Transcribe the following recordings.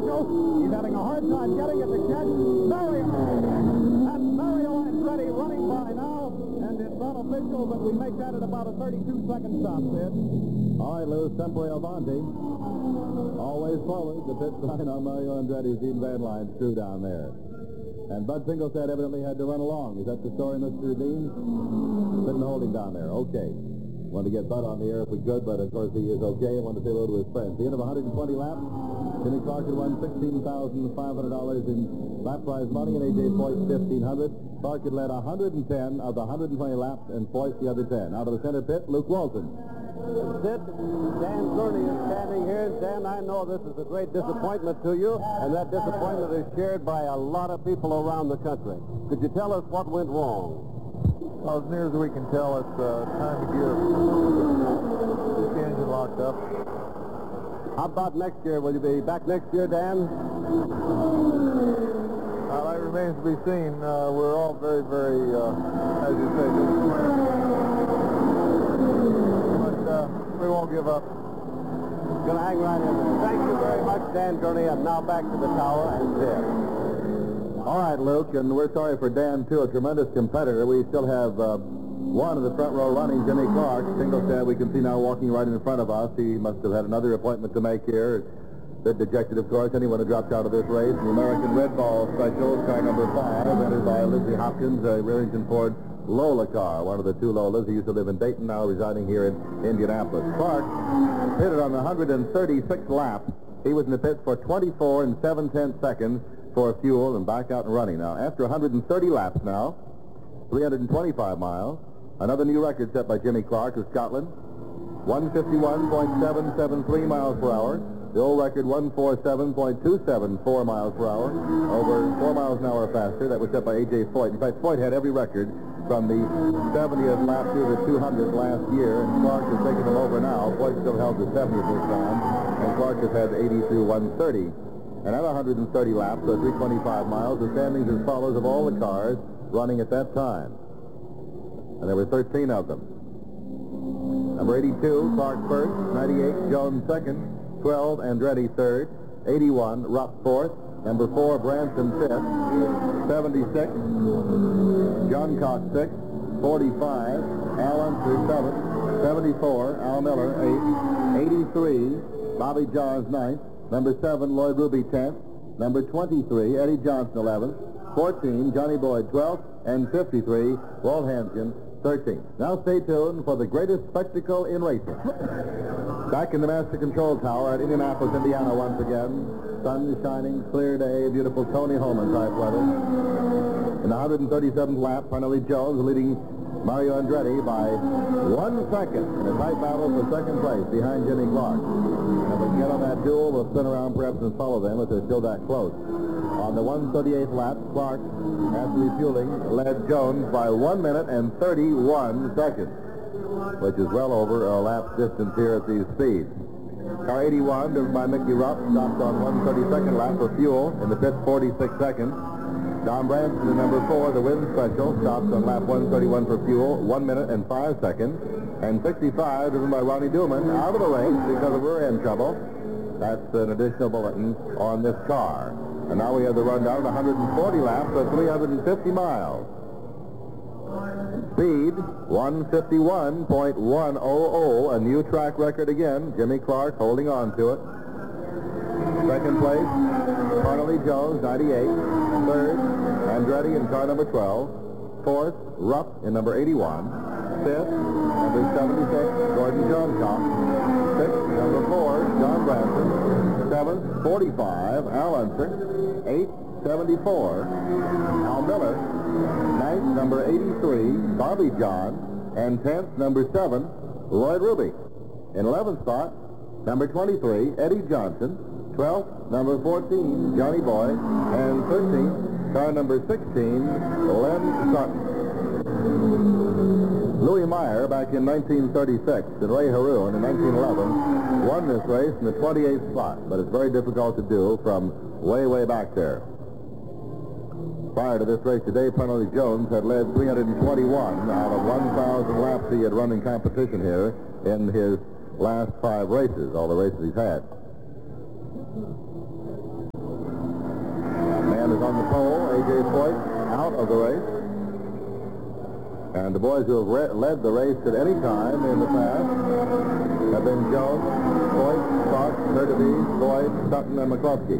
special. He's having a hard time getting it to catch. Mario! That's Mario Andretti running by now. And it's unofficial, but we make that at about a 32-second stop, Sid. All right, Lou, Sempre Avanti. Always forward. The pit sign on Mario Andretti's Dean Van Line screw down there. And Bud Finkelstead evidently had to run along. Is that the story, Mr. Dean? Couldn't hold him down there. Okay. Wanted to get Bud on the air if we could, but of course he is okay. I wanted to say hello to his friends. The end of 120 laps, Jimmy Clark had won $16,500 in lap prize money, and A.J. Foyt $1,500. Clark had led 110 of the 120 laps, and Foyt the other 10. Out of the center pit, Luke Walton. Sid, Dan Gurney is standing here. Dan, I know this is a great disappointment to you, and that disappointment is shared by a lot of people around the country. Could you tell us what went wrong? Well, as near as we can tell, it's time to get the engine locked up. How about next year? Will you be back next year, Dan? Well, that remains to be seen. We're all very, very, as you say, disappointed. But we won't give up. Going to hang right in there. Thank you very much, Dan Gurney. And now back to the tower and Sid. All right, Luke, and we're sorry for Dan, too, a tremendous competitor. We still have one of the front row running, Jimmy Clark. Finkelstead, we can see now walking right in front of us. He must have had another appointment to make here. A bit dejected, of course, anyone who dropped out of this race. The American Red Ball Special, car number 5, entered by Lizzie Hopkins, a Remington Ford Lola car, one of the two Lolas. He used to live in Dayton, now residing here in Indianapolis. Clark pitted on the 136th lap. He was in the pits for 24 and 7/10 seconds for fuel and back out and running. Now, after 130 laps now, 325 miles, another new record set by Jimmy Clark of Scotland, 151.773 miles per hour. The old record, 147.274 miles per hour, over 4 miles an hour faster. That was set by A.J. Foyt. In fact, Foyt had every record from the 70th lap through the 200th last year, and Clark has taken them over now. Foyt still held the 70th this time, and Clark has had 80 through 130. And at 130 laps, so 325 miles, the standings as follows of all the cars running at that time. And there were 13 of them. Number 82, Clark first, 98, Jones second, 12, Andretti third, 81, Rupp fourth, number 4, Branson fifth, 76, John Cox sixth, 45, Al Unser seventh, 74, Al Miller eighth, 83, Bobby Johns ninth, number 7, Lloyd Ruby 10th. Number 23, Eddie Johnson 11th. 14, Johnny Boyd 12th. And 53, Walt Hampton 13th. Now stay tuned for the greatest spectacle in racing. Back in the Master Control Tower at Indianapolis, Indiana once again. Sun shining, clear day, beautiful Tony Holman type weather. In the 137th lap, Parnelli Jones leading Mario Andretti by 1 second in a tight battle for second place behind Jimmy Clark. And if we get on that duel, we'll spin around perhaps and follow them if they're still that close. On the 138th lap, Clark, after refueling, led Jones by 1 minute and 31 seconds, which is well over a lap's distance here at these speeds. Car 81, driven by Mickey Rupp, stopped on 132nd lap for fuel in the pits 46 seconds. Don Branson, the number 4, the Win Special, stops on lap 131 for fuel, 1 minute and 5 seconds. And 65, driven by Ronnie Duman, out of the race because of rear end trouble. That's an additional bulletin on this car. And now we have the rundown of 140 laps of 350 miles. Speed, 151.100, a new track record again. Jimmy Clark holding on to it. Second place, Parnelli Jones, 98. Third, Andretti in car number 12. Fourth, Rupp in number 81. Fifth, number 76, Gordon Johncock. Sixth, number 4, John Branson. Seventh, 45, Al Unser. Eighth, 74, Al Miller. Ninth, number 83, Bobby John. And 10th, number 7, Lloyd Ruby. In 11th spot, number 23, Eddie Johnson. 12th, number 14, Johnny Boyd. And 13th, car number 16, Len Sutton. Louis Meyer, back in 1936, and Ray Haroon in 1911, won this race in the 28th spot, but it's very difficult to do from way, way back there. Prior to this race today, Parnelli Jones had led 321 out of 1,000 laps he had run in competition here in his last 5 races, all the races he's had. on the pole. A.J. Foyt out of the race. And the boys who have led the race at any time in the past have been Jones, Foyt, Clark, Hurtubise, Boyd, Sutton, and McCluskey.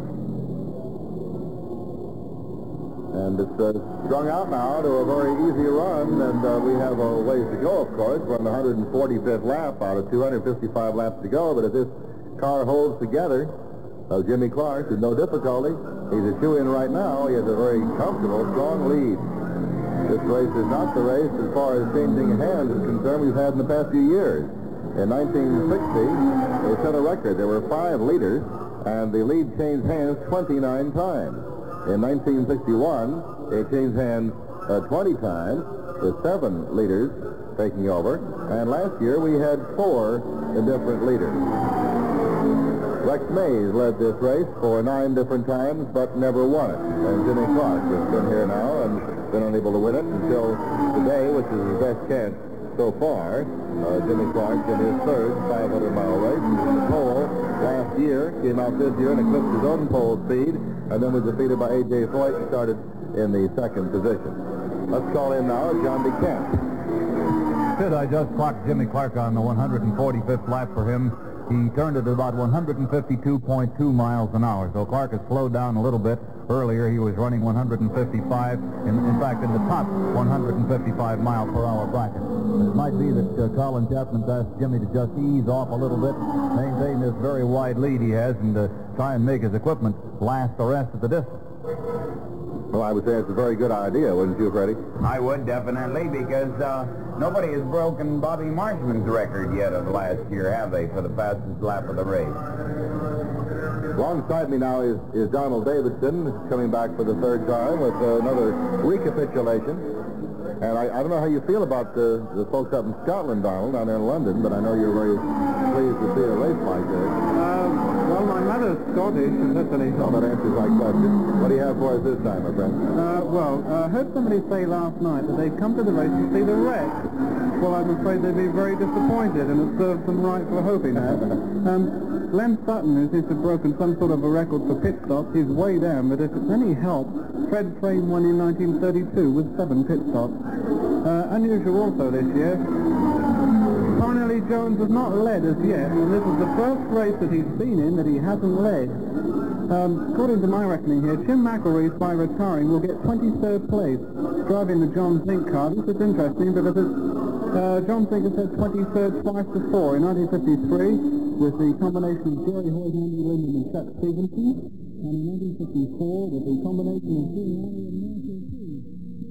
And it's strung out now to a very easy run, and we have a ways to go, of course. We're on the 145th lap out of 255 laps to go, but if this car holds together, Jimmy Clark, with no difficulty, he's a shoe-in right now. He has a very comfortable, strong lead. This race is not the race as far as changing hands is concerned we've had in the past few years. In 1960, they set a record. There were 5 leaders, and the lead changed hands 29 times. In 1961, they changed hands 20 times, with 7 leaders taking over. And last year, we had 4 different leaders. Rex Mays led this race for 9 different times, but never won it. And Jimmy Clark has been here now and been unable to win it until today, which is his best chance so far. Jimmy Clark in his third 500-mile race. The pole last year came out this year and eclipsed his own pole speed, and then was defeated by A.J. Foyt and started in the second position. Let's call in now John DeCamp. Sid, I just clocked Jimmy Clark on the 145th lap for him. He turned it at about 152.2 miles an hour. So Clark has slowed down a little bit. Earlier, he was running 155, in fact, in the top 155 mile per hour bracket. It might be that Colin Chapman's asked Jimmy to just ease off a little bit, maintain this very wide lead he has, and try and make his equipment last the rest of the distance. Well, I would say it's a very good idea, wouldn't you, Freddie? I would, definitely, because nobody has broken Bobby Marshman's record yet of last year, have they, for the fastest lap of the race? Alongside me now is Donald Davidson, coming back for the third time with another recapitulation. And I don't know how you feel about the folks up in Scotland, Donald, down there in London, but I know you're very pleased to see a race like this. Well, my mother's Scottish, if that's any help. Well, that answers my question. What do you have for us this time, my friend? I heard somebody say last night that they'd come to the race to see the wreck. Well, I'm afraid they'd be very disappointed, and it serves them right for hoping that. Len Sutton, who seems to have broken some sort of a record for pit stops, he's way down, but if it's any help, Fred Frame won in 1932 with 7 pit stops. Unusual also this year. Cornelly Jones has not led as yet, and this is the first race that he's been in that he hasn't led. According to my reckoning here, Jim McElreath, by retiring, will get 23rd place, driving the John Zink car. This is interesting because John Zink has had 23rd twice before, in 1953 with the combination of Jerry Hoyt, Andy Linden, and Chuck Stevenson, and in 1954 with the combination of Jim Alley and Marshall Hughes.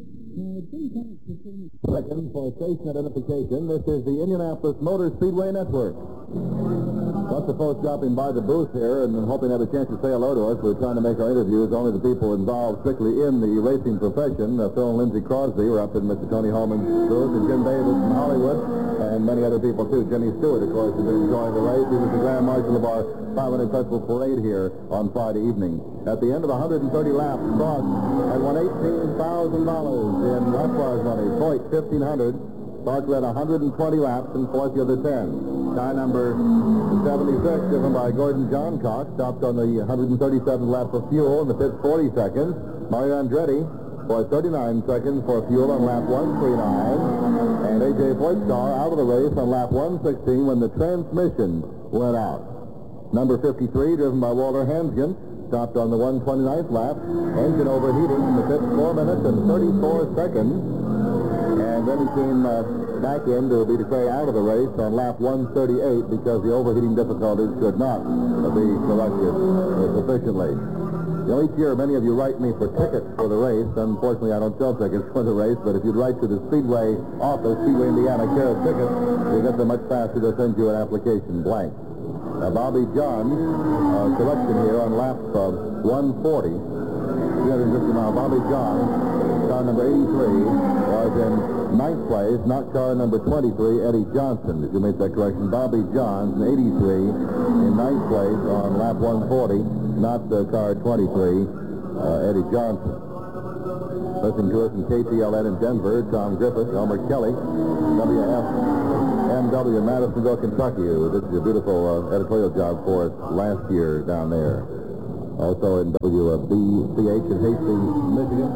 Second for station identification, this is the Indianapolis Motor Speedway Network. Lots of folks dropping by the booth here and hoping to have a chance to say hello to us. We're trying to make our interviews only the people involved strictly in the racing profession. Phil and Lindsey Crosby were up in Mr. Tony Holman's booth, and Jim Davis from Hollywood, and many other people too. Jimmy Stewart, of course, has been enjoying the race. He was the Grand Marshal of our 500 Festival Parade here on Friday evening. At the end of 130 laps, Cross had won $18,000 in lap prize money. Foyt, $1,500. Clark led 120 laps and forced the other 10. Car number 76, driven by Gordon Johncock, stopped on the 137th lap for fuel in the pits 40 seconds. Mario Andretti for 39 seconds for fuel on lap 139. And A.J. Foyt's car out of the race on lap 116 when the transmission went out. Number 53, driven by Walter Hansgen, stopped on the 129th lap. Engine overheating in the pits 4 minutes and 34 seconds. And then he came back in to be declared out of the race on lap 138 because the overheating difficulties could not be corrected sufficiently. You know, each year many of you write me for tickets for the race. Unfortunately, I don't sell tickets for the race, but if you'd write to the Speedway office, Speedway Indiana, care of tickets, you'll get them much faster. They'll send you an application blank. Bobby John's correction here on lap 140. 350 mile. Bobby John, car number 83, was in 9th place, not car number 23, Eddie Johnson. If you make that correction, Bobby Johns in 83 in 9th place on lap 140, not car 23, Eddie Johnson. Listening to us in KTLN in Denver, Tom Griffith, Elmer Kelly, WFMW in Madisonville, Kentucky. This is a beautiful editorial job for us last year down there. Also in WBCH in Hastings, Michigan.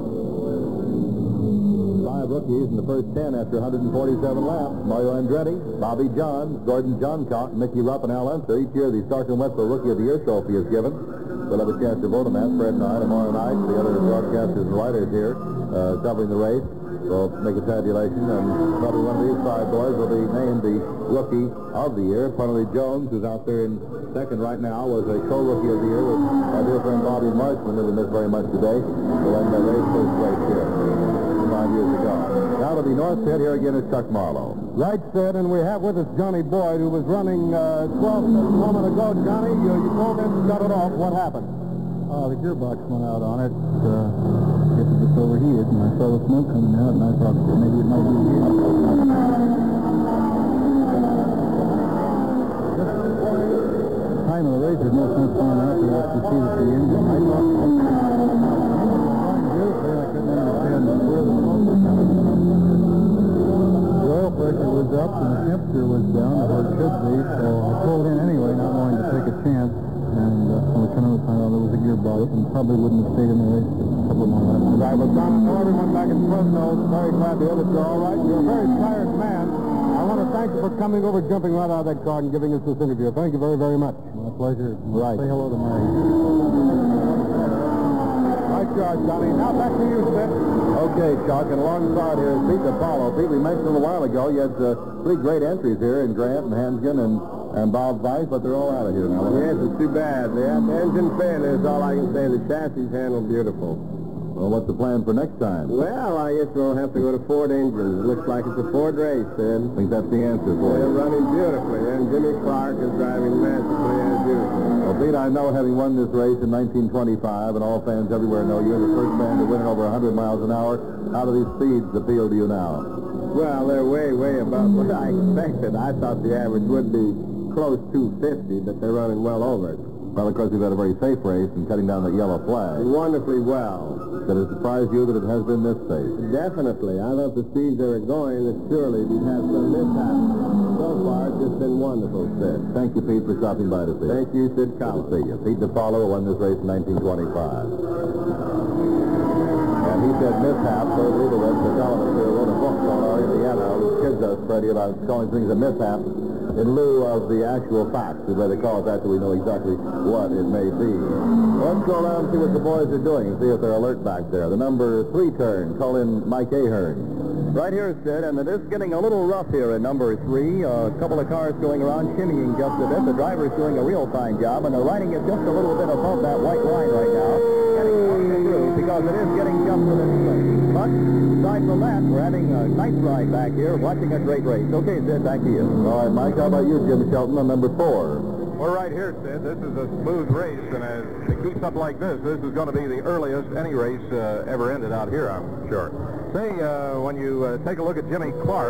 5 rookies in the first 10 after 147 laps. Mario Andretti, Bobby Johns, Gordon Johncock, Mickey Rupp, and Al Unser. Each year the Starkville Wetzel Rookie of the Year trophy is given. We'll have a chance to vote on that. Fred and I tomorrow night. The other broadcasters and writers here covering the race. We'll make a tabulation, and probably one of these 5 boys will be named the Rookie of the Year. Parnelly Jones, who's out there in second right now, was a co-Rookie of the Year with our dear friend Bobby Marshman, who we miss very much today. So that's the race first race here 5 years ago. Now to the north pit, here again is Chuck Marlowe. Right, Sid, and we have with us Johnny Boyd, who was running 12 a moment ago. Johnny, you told him to shut it off. What happened? The gearbox went out on it. It just overheated, and I saw the smoke coming out, and I thought maybe it might be here. The time of the race is no sense flying out there to see that the engine. I thought I couldn't understand where the smoke was coming from. The oil pressure was up, and the temperature was down, as it should be, so I pulled in anyway, not wanting to take a chance. And when we come over, found out there was a gearbox, and probably wouldn't have stayed in the race a couple more laps. Right, well, Don, I know everyone back in Fresno is very glad to hear that you're all right. You're a very tired man. I want to thank you for coming over, jumping right out of that car, and giving us this interview. Thank you very, very much. My pleasure. Right. Say hello to Mary. Right, George, Johnny. Now back to you, Sid. Okay, Chuck, and alongside here is Pete DiPaolo. Pete, we mentioned a while ago you had 3 great entries here in Grant and Hansgen and Bob Weiss, but they're all out of here now. Yes, it's too bad. The engine failure is all I can say. The chassis handled beautiful. Well, what's the plan for next time? Well, I guess we'll have to go to Ford engines. It looks like it's a Ford race, Sid. I think that's the answer for They're you. running beautifully, and Jimmy Clark is driving masterfully as usual. Well, Pete, I know having won this race in 1925, and all fans everywhere know you're the first man to win it over 100 miles an hour. How do these speeds appeal to you now? Well, they're way, way above what I expected. I thought the average would be close to 50, but they're running well over it. Well, of course, we've had a very safe race in cutting down that yellow flag. Wonderfully well. Did it surprise you that it has been this safe? Definitely. I thought the speeds they were going, that surely we'd have some mishaps. So far, it's just been wonderful, Sid. Thank you, Pete, for stopping by to see us. Thank you, Sid Good Collins. to see you. Pete DiPaolo won this race in 1925. And he said mishaps. So Leibowitz, the columnist here, wrote a book called Our Indiana, which kids us, Freddie, about calling things a mishap in lieu of the actual facts. We'd rather call it that so we know exactly what it may be. Let's go around and see what the boys are doing and see if they're alert back there. The number 3 turn, call in Mike Ahern. Right here, Sid, and it is getting a little rough here in number 3. A couple of cars going around, shimmying just a bit. The driver's doing a real fine job, and they're riding it just a little bit above that white line right now. Getting through because it is getting just a little bit. But aside from that, we're having a nice ride back here, watching a great race. Okay, Sid, back to you. All right, Mike, how about you, Jim Shelton, on number 4? We're right here, Sid. This is a smooth race, and as it keeps up like this is going to be the earliest any race ever ended out here, I'm sure. Say, when you take a look at Jimmy Clark,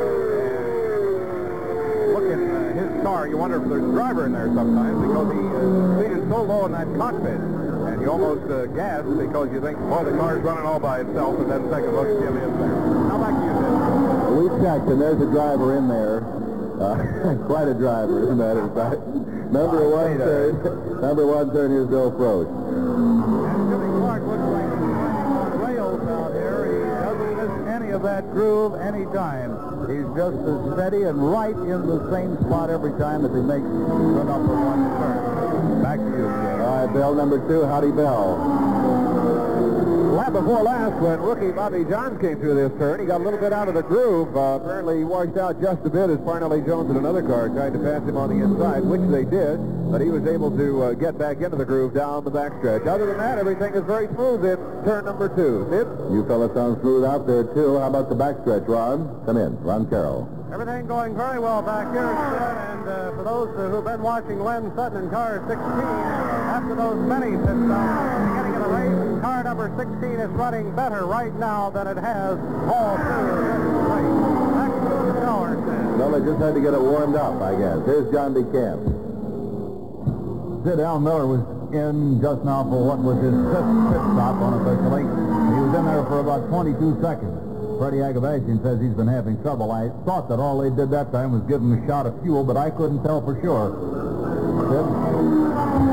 look at his car, you wonder if there's a driver in there sometimes because he seated so low in that cockpit. And you almost gasp because you think, boy, the car's running all by itself, and then second look, Jimmy is there. How about you, Sid? We checked, and there's a driver in there. Quite a driver, as a matter of fact. Number 1 turn, here's Bill Frost. And Jimmy Clark looks like he's running on rails out here. He doesn't miss any of that groove any time. He's just as steady and right in the same spot every time as he makes the number 1 turn. Back to you, Jim. All right, Bill, number 2, Howdy Bell. Lap before last, when rookie Bobby Johns came through this turn, he got a little bit out of the groove. Apparently he washed out just a bit as Parnelly Jones in another car tried to pass him on the inside, which they did, but he was able to get back into the groove down the backstretch. Other than that, everything is very smooth in turn number 2. Sid? You fellas sound smooth out there, too. How about the backstretch, Ron? Come in, Ron Carroll. Everything going very well back here, Sid, and for those who've been watching Len Sutton in car 16, after those many pit stops at the beginning of the race, car number 16 is running better right now than it has all through this race. Back to the tower, Sid. Well, they just had to get it warmed up, I guess. Here's John DeCamp. Sid, Al Miller was in just now for what was his 5th pit stop unofficially. He was in there for about 22 seconds. Freddie Agabashian says he's been having trouble. I thought that all they did that time was give him a shot of fuel, but I couldn't tell for sure. Sid? He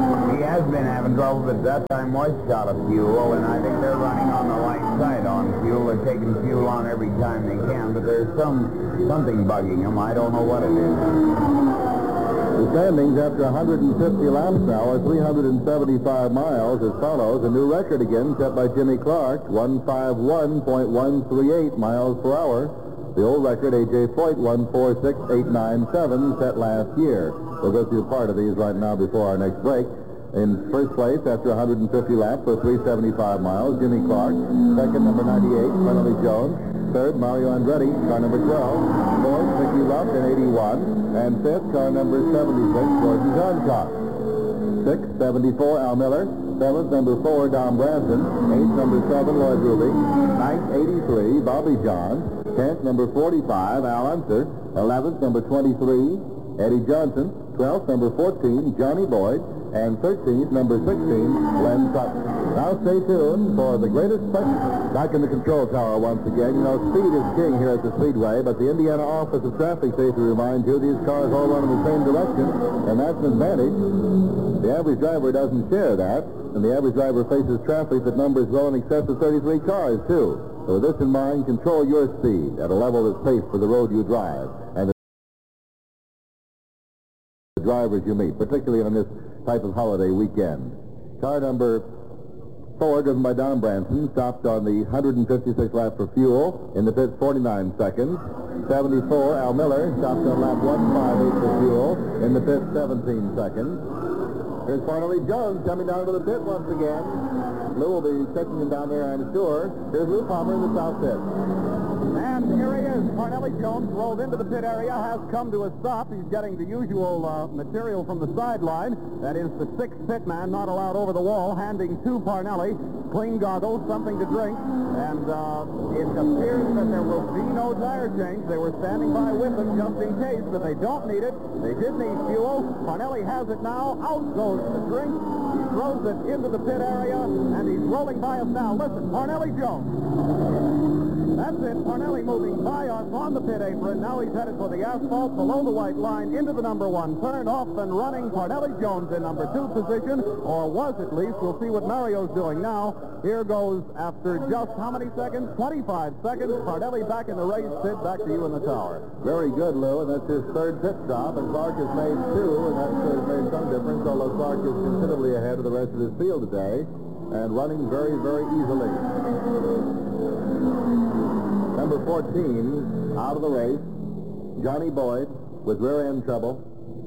has been having trouble, but that time was shot of fuel, and I think they're running on the light side on fuel. They're taking fuel on every time they can, but there's something bugging them. I don't know what it is. The standings after 150 laps now are 375 miles as follows. A new record again set by Jimmy Clark, 151.138 miles per hour. The old record, A.J. Foyt, 146.897, set last year. We'll go through part of these right now before our next break. In first place, after 150 laps or 375 miles, Jimmy Clark. Second, number 98, Farnelly Jones. Third, Mario Andretti, car number 12. Fourth, Mickey Ruff in 81. And fifth, car number 76, Gordon Johncock. Sixth, 74, Al Miller. Seventh, number 4, Don Branson. Eighth, number 7, Lloyd Ruby. Ninth, 83, Bobby Johns. 10th, number 45, Al Unser. 11th, number 23, Eddie Johnson. 12th, number 14, Johnny Boyd. And 13th, number 16, Len Sutton. Now stay tuned for the greatest spectacle. Back in the control tower once again. You know, speed is king here at the Speedway, but the Indiana Office of Traffic Safety reminds you these cars all run in the same direction, and that's an advantage. The average driver doesn't share that, and the average driver faces traffic that numbers well in excess of 33 cars, too. So with this in mind, control your speed at a level that's safe for the road you drive and the drivers you meet, particularly on this type of holiday weekend. Car number 4, driven by Don Branson, stopped on the 156 lap for fuel. In the pits, 49 seconds. 74, Al Miller, stopped on lap 158 for fuel. In the pits, 17 seconds. Here's Farnelly Jones coming down to the pit once again. Lou will be checking him down there, I'm sure. Here's Lou Palmer in the south pit. And here he is. Farnelly Jones rolled into the pit area, has come to a stop. He's getting the usual material from the sideline. That is the sixth pit man not allowed over the wall, handing to Farnelly clean goggles, something to drink. And it appears that there will be no tire change. They were standing by with them just in case, but they don't need it. They did need fuel. Farnelly has it now. Out goes the drink. He throws it into the pit area, and he's rolling by us now. Listen, Farnelly Jones. That's it. Farnelly moving by us on the pit apron. Now he's headed for the asphalt below the white line into the number 1 turn. Off and running. Farnelly Jones in number 2 position, or was at least. We'll see what Mario's doing now. Here goes after just how many seconds? 25 seconds. Farnelly back in the race. Sid, back to you in the tower. Very good, Lou, and that's his third pit stop, and Clark has made 2, and that's made some difference, although Clark is considerably ahead of the rest of his field today and running very, very easily. Number 14, out of the race, Johnny Boyd with rear end trouble.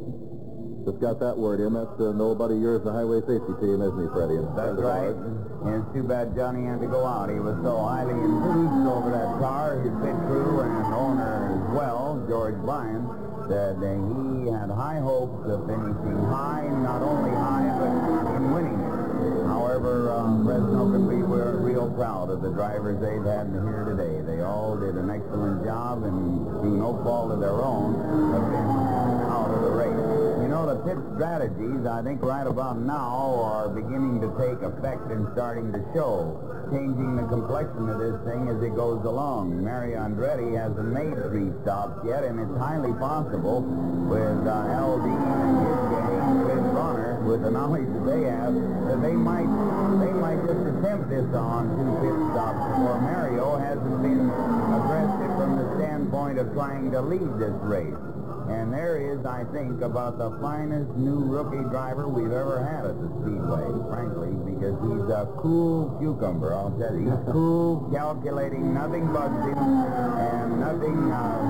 Just got that word in. That's nobody yours, the highway safety team, isn't he, Freddie? That's right. And it's too bad Johnny had to go out. He was so highly enthused over that car, his pit crew and owner as well, George Bryan, that he had high hopes of finishing high, and not only high, but in winning it. However, Fresno can be real proud of the drivers they've had here today. They all did an excellent job, and through no fault of their own, have been out of the race. You know, the pit strategies, I think right about now, are beginning to take effect and starting to show, changing the complexion of this thing as it goes along. Mario Andretti hasn't made 3 stops yet, and it's highly possible with Al Dean and his gang, Finn Bronner, with the knowledge that they have, that they might just attempt this on 2 pit stops before Mario hasn't been aggressive from the standpoint of trying to lead this race. And there is, I think, about the finest new rookie driver we've ever had at the Speedway, frankly, because he's a cool cucumber, I'll tell you. He's cool, calculating, nothing bugs him, and nothing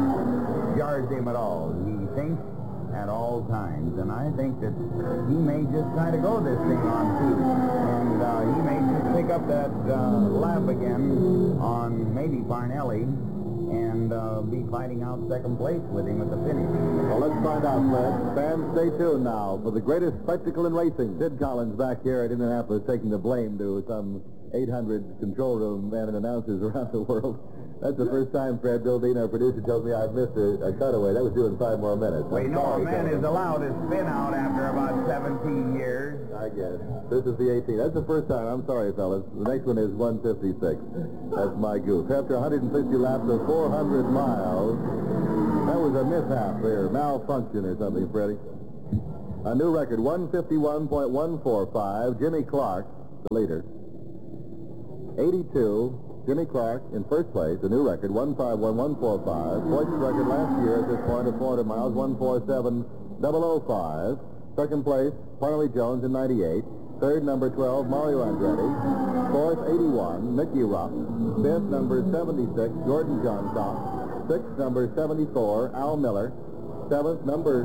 jars him at all. He thinks at all times, and I think that he may just try to go this thing on, too. And he may just pick up that lap again on maybe Farnelly, and be fighting out second place with him at the finish. Well, let's find out, Fred. Fans, stay tuned now for the greatest spectacle in racing. Sid Collins back here at Indianapolis taking the blame to some 800 control room men and announcers around the world. That's the first time, Fred, Bill Dean, our producer, tells me I've missed a cutaway. That was due in 5 more minutes. Well, you know, a man is allowed to spin out after about 17 years. I guess. This is the 18. That's the first time. I'm sorry, fellas. The next one is 156. That's my goof. After 160 laps of 400 miles, that was a mishap there, malfunction or something, Freddie. A new record, 151.145. Jimmy Clark, the leader. 82, Jimmy Clark in first place, a new record, 151.145. Voight's record last year at this point of 400 miles, 147.005. Second place, Parnelly Jones in 98. Third, number 12, Mario Andretti. Fourth, 81, Mickey Rupp. Fifth, number 76, Gordon Johnstock. Sixth, number 74, Al Miller. Seventh, number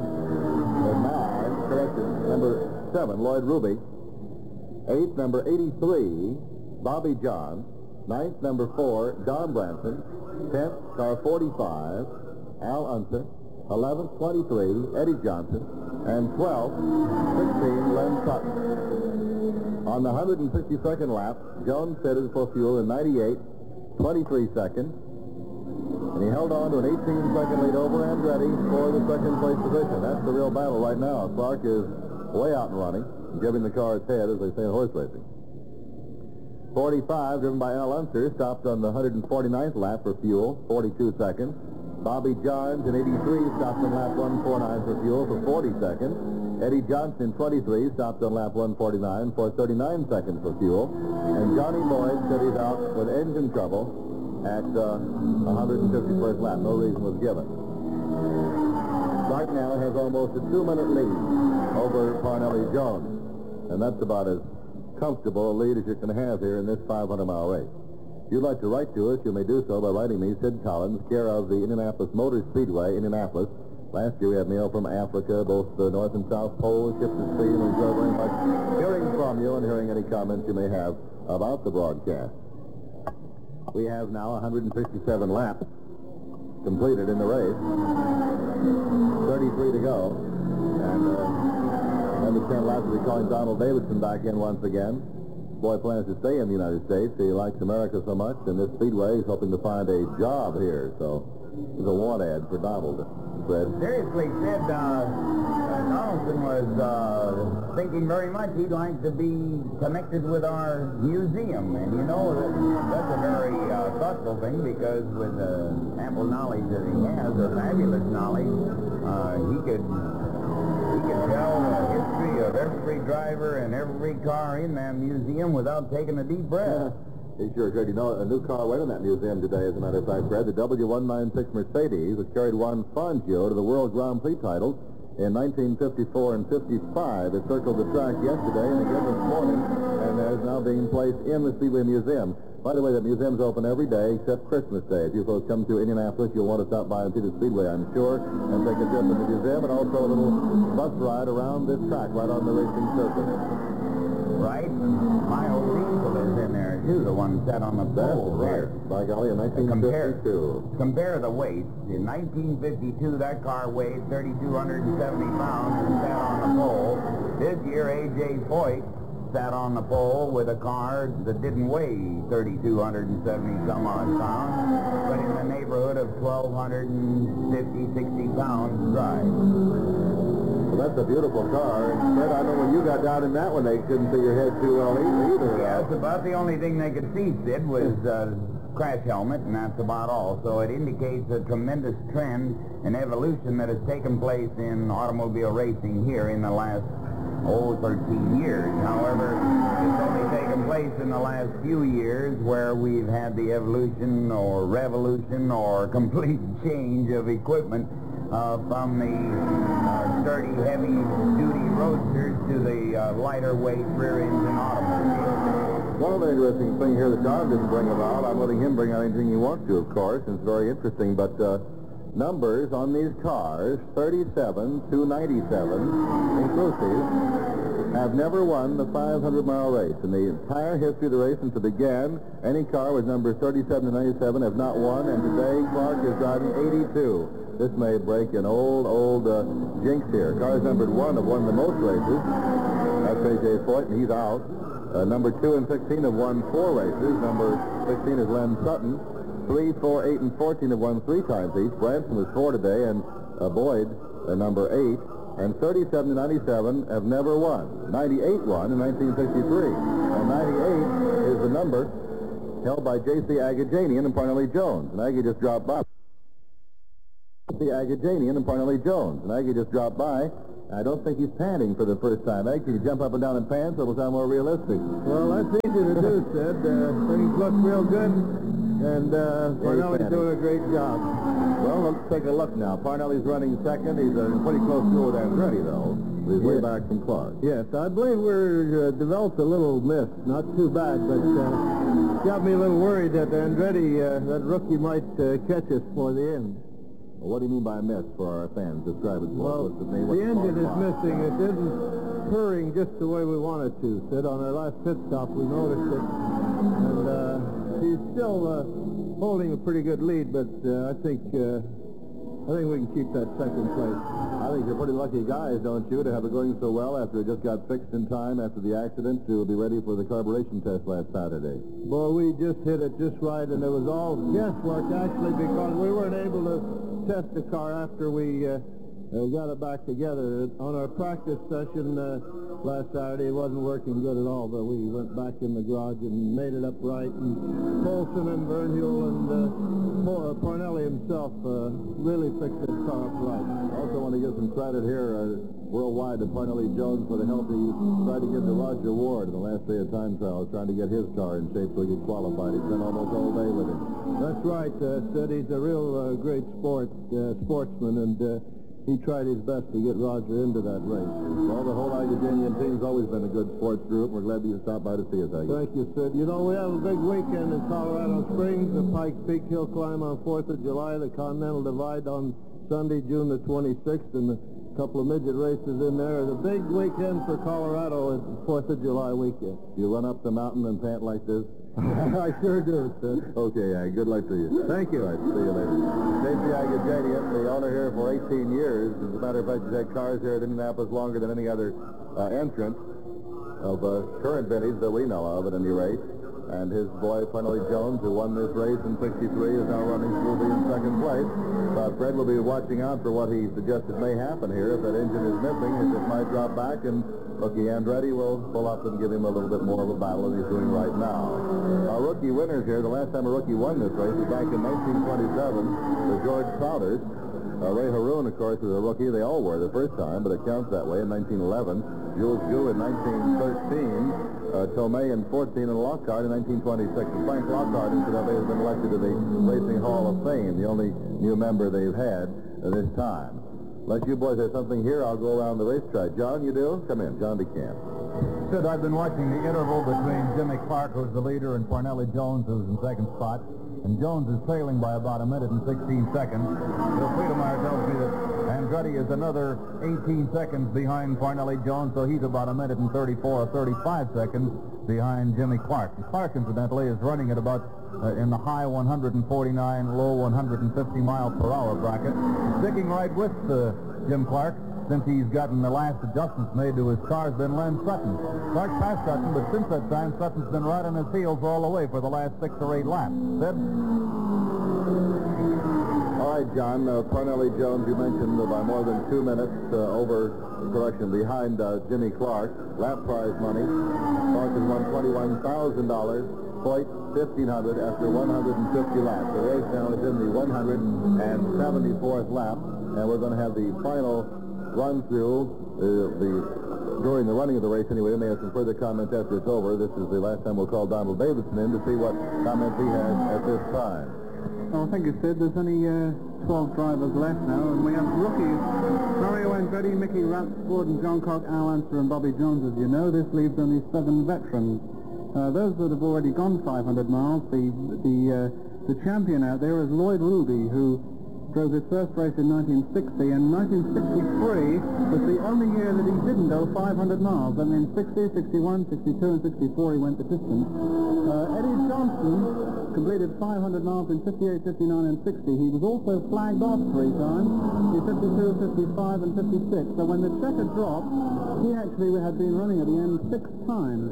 7, Lloyd Ruby. Eighth, number 83, Bobby John. Ninth, number 4, Don Branson. 10th, car 45, Al Unser. 11th, 23, Eddie Johnson. And 12th, 16, Len Sutton. On the 162nd lap, Jones fitted for fuel in 98, 23 seconds. And he held on to an 18-second lead over Andretti for the second place position. That's the real battle right now. Clark is way out and running, giving the car its head, as they say in horse racing. 45, driven by Al Unser, stopped on the 149th lap for fuel, 42 seconds. Bobby Johns in 83 stopped on lap 149 for fuel for 40 seconds. Eddie Johnson in 23 stopped on lap 149 for 39 seconds for fuel. And Johnny Boyd said he's out with engine trouble at 151st lap. No reason was given. Clark now has almost a 2-minute lead over Parnelly Jones. And that's about as comfortable a lead as you can have here in this 500-mile race. If you'd like to write to us, you may do so by writing me, Sid Collins, care of the Indianapolis Motor Speedway, Indianapolis. Last year we had mail from Africa, both the North and South Poles, shipped to sea, and we enjoy very much hearing from you and hearing any comments you may have about the broadcast. We have now 167 laps completed in the race. 33 to go. And number 10 laps will be calling Donald Davidson back in once again. Boy plans to stay in the United States. He likes America so much, and this speedway he's hoping to find a job here. So there's a want ad for Donald. Fred. Seriously, Sid, Donaldson was thinking very much he'd like to be connected with our museum. And you know, that's a very thoughtful thing, because with the ample knowledge that he has, a fabulous knowledge, he could tell the history of every driver and every car in that museum without taking a deep breath. He sure could. You know, a new car went in that museum today, as a matter of fact, Fred. The W196 Mercedes, which carried Juan Fangio to the World Grand Prix titles in 1954 and 55. It circled the track yesterday and again this morning, and is now being placed in the Speedway Museum. By the way, the museum's open every day except Christmas Day. If you folks come to Indianapolis, you'll want to stop by and see the Speedway, I'm sure, and take a trip in the museum, and also a little bus ride around this track right on the racing surface. Right? My old diesel is in there, too, the one set on the pole. Right. By golly, in 1952. Compare the weight. In 1952, that car weighed 3,270 pounds and sat on the pole. This year, A.J. Foyt sat on the pole with a car that didn't weigh 3,270 some odd pounds, but in the neighborhood of 1,250, 60 pounds dry. Well, that's a beautiful car. And Fred, I know when you got down in that one, they couldn't see your head too well either. Yeah, that's about the only thing they could see, Sid, was crash helmet, and that's about all. So it indicates a tremendous trend and evolution that has taken place in automobile racing here in the last 13 years. However, it's only taken place in the last few years where we've had the evolution or revolution or complete change of equipment from the sturdy, heavy-duty roadsters to the lighter-weight rear-engine automobiles. One other interesting thing here that Don didn't bring about, I'm letting him bring out anything he wants to, of course, and it's very interesting, but numbers on these cars, 37 to 97, inclusive, have never won the 500-mile race. In the entire history of the race since it began, any car with numbers 37 to 97 have not won, and today Clark is driving 82. This may break an old jinx here. Cars numbered 1 have won the most races. That's A.J. Foyt, and he's out. Number 2 and 16 have won 4 races. Number 16 is Len Sutton. 3, 4, 8, and 14 have won 3 times each. Branson was 4 today, and Boyd, number 8. And 37 to 97 have never won. 98 won in 1963. And 98 is the number held by J.C. Agajanian and Parnelly Jones. And Aggie just dropped by. Agajanian and Parnelly Jones. And Aggie just dropped by I don't think he's panting for the first time. Can you jump up and down and pan so it'll sound more realistic? Well, that's easy to do, Sid. Things look real good, and Parnelli's doing a great job. Well, let's take a look now. Parnelli's running second. He's pretty close to with Andretti, though. He's way back from Clark. Yes, I believe we're developed a little miss. Not too bad, but got me a little worried that Andretti, that rookie, might catch us for the end. Well, what do you mean by miss for our fans? Describe it for us. Well, the engine is missing. It isn't purring just the way we want it to. Sid, on our last pit stop, we noticed it. And he's still holding a pretty good lead, but I think we can keep that second place. I think you're pretty lucky guys, don't you, to have it going so well after it just got fixed in time after the accident to be ready for the carburation test last Saturday. Well, we just hit it just right, and it was all guesswork, actually, because we weren't able to test the car after we got it back together. On our practice session last Saturday, it wasn't working good at all, but we went back in the garage and made it up right, and Paulson and Bernhill and Parnelli himself really fixed that car up right. Also want to give some credit here worldwide to Parnelli Jones for the help he tried to give to Roger Ward in the last day of time trials, trying to get his car in shape so he could qualify. He spent almost all day with him. That's right, Sid. He's a real great sportsman, and he tried his best to get Roger into that race. Well, the whole Argudinian team's always been a good sports group. We're glad you stopped by to see us, I guess. Thank you, Sid. You know, we have a big weekend in Colorado Springs, the Pikes Peak Hill Climb on 4th of July, the Continental Divide on Sunday, June the 26th, and a couple of midget races in there. The big weekend for Colorado is the 4th of July weekend. You run up the mountain and pant like this? I sure do, Sid. Okay, good luck to you. Thank you. All right, see you later. J.P. Argudinian, the owner here for 18 years. As a matter of fact, he's had cars here at Indianapolis longer than any other entrant of current vintage that we know of at any rate. And his boy, Parnelli Jones, who won this race in '63, is now running smoothly in second place. Fred will be watching out for what he suggested may happen here. If that engine is missing, it might drop back, and rookie Andretti will pull up and give him a little bit more of a battle than he's doing right now. Our rookie winners here, the last time a rookie won this race was back in 1927, the George Souders. Ray Haroon, of course, was a rookie. They all were the first time, but it counts that way in 1911. Jules Gu in 1913. Tomei in 14, and Lockhart in 1926. And Frank Lockhart, incidentally, has been elected to the Racing Hall of Fame, the only new member they've had at this time. Unless you boys have something here, I'll go around the racetrack. John, you do? Come in, John DeCamp. Sid, I've been watching the interval between Jimmy Clark, who's the leader, and Parnelli Jones, who's in second spot. And Jones is trailing by about 1 minute and 16 seconds. Bill Friedemeyer tells me that Andretti is another 18 seconds behind Parnelli Jones, so he's about 1 minute and 34 or 35 seconds behind Jimmy Clark. And Clark, incidentally, is running at about in the high 149, low 150 mile per hour bracket. Sticking right with Jim Clark since he's gotten the last adjustments made to his car has been Len Sutton. Clark passed Sutton, but since that time, Sutton's been right on his heels all the way for the last 6 or 8 laps. Sid? All right, John. Parnelli Jones, you mentioned by more than 2 minutes behind Jimmy Clark. Lap prize money. Clark has won $21,000. Foyt, $1,500 after 150 laps. The race now is in the 174th lap, and we're going to have the final run through during the running of the race anyway. We may have some further comments after it's over. This is the last time we'll call Donald Davidson in to see what comments he has at this time. Oh, thank you, Sid. There's only 12 drivers left now, and we have rookies. Mario Andretti, Mickey Ratsford, and John Cock, Al Anser, and Bobby Jones, as you know. This leaves only 7 veterans. Those that have already gone 500 miles, the champion out there is Lloyd Ruby, who drove his first race in 1960, and 1963 was the only year that he didn't go 500 miles. That means 60, 61, 62, and 64 he went the distance. Eddie Johnson completed 500 miles in 58, 59, and 60. He was also flagged off 3 times, in 52, 55, and 56. So when the checker dropped, he actually had been running at the end 6 times.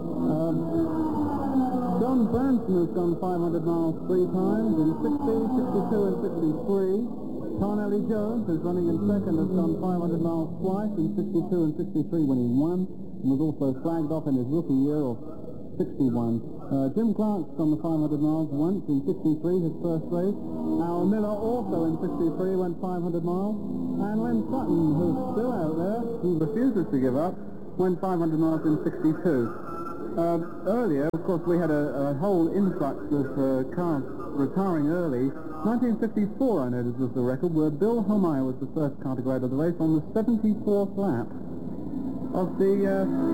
John Branson has gone 500 miles 3 times in 60, 62, and 63. Parnelli Jones, who's running in second, has gone 500 miles twice in 62 and 63 when he won, and was also flagged off in his rookie year of 61. Jim Clark's gone the 500 miles once in 63, his first race. Al Miller also in 63 went 500 miles. And Len Sutton, who's still out there, he refuses to give up, went 500 miles in 62. Earlier, of course, we had a whole influx of cars retiring early. 1954, I noticed, was the record, where Bill Homeyer was the first car to go out of the race on the 74th lap of the...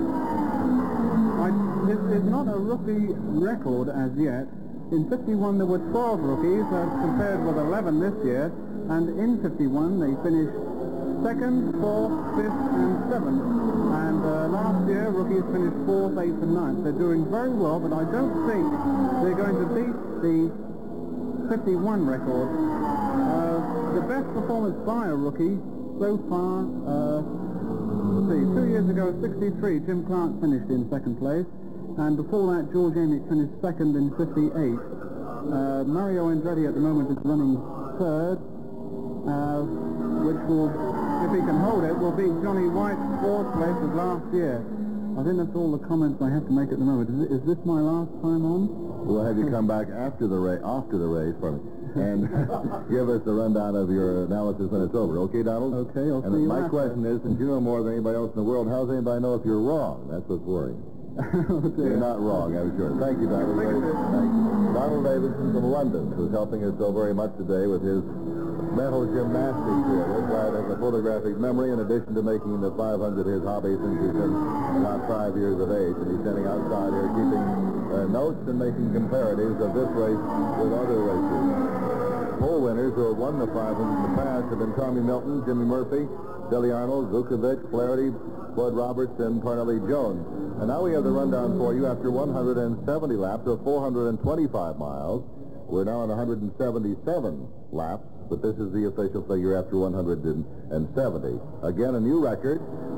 it's not a rookie record as yet. In 51, there were 12 rookies, compared with 11 this year. And in 51, they finished 2nd, 4th, 5th, and 7th. And last year, rookies finished 4th, 8th, and 9th. They're doing very well, but I don't think they're going to beat the 51 record. The best performance by a rookie so far, let's see, 2 years ago, 63, Jim Clark finished in 2nd place. And before that, George Amick finished 2nd in 58. Mario Andretti at the moment is running 3rd. Which will, if he can hold it, will beat Johnny White's 4th place of last year. I think that's all the comments I have to make at the moment. Is this my last time on? We'll have you come back after the race, and give us a rundown of your analysis when it's over. Okay, Donald? Okay, I'll see you my after. question is, since you know more than anybody else in the world, how does anybody know if you're wrong? That's what's worrying. You're not wrong, I'm sure. Thank you, Donald. Thank you. Donald Davidson from London, who's helping us so very much today with his mental gymnastics here. This lad has a photographic memory in addition to making the 500 his hobby since he's been about 5 years of age. And he's standing outside here keeping notes and making comparatives of this race with other races. Pole winners who have won the 500 in the past have been Tommy Milton, Jimmy Murphy, Billy Arnold, Vukovic, Flaherty, Bud Roberts, and Parnelli Jones. And now we have the rundown for you after 170 laps of 425 miles. We're now on 177 laps, but this is the official figure after 170. Again, a new record,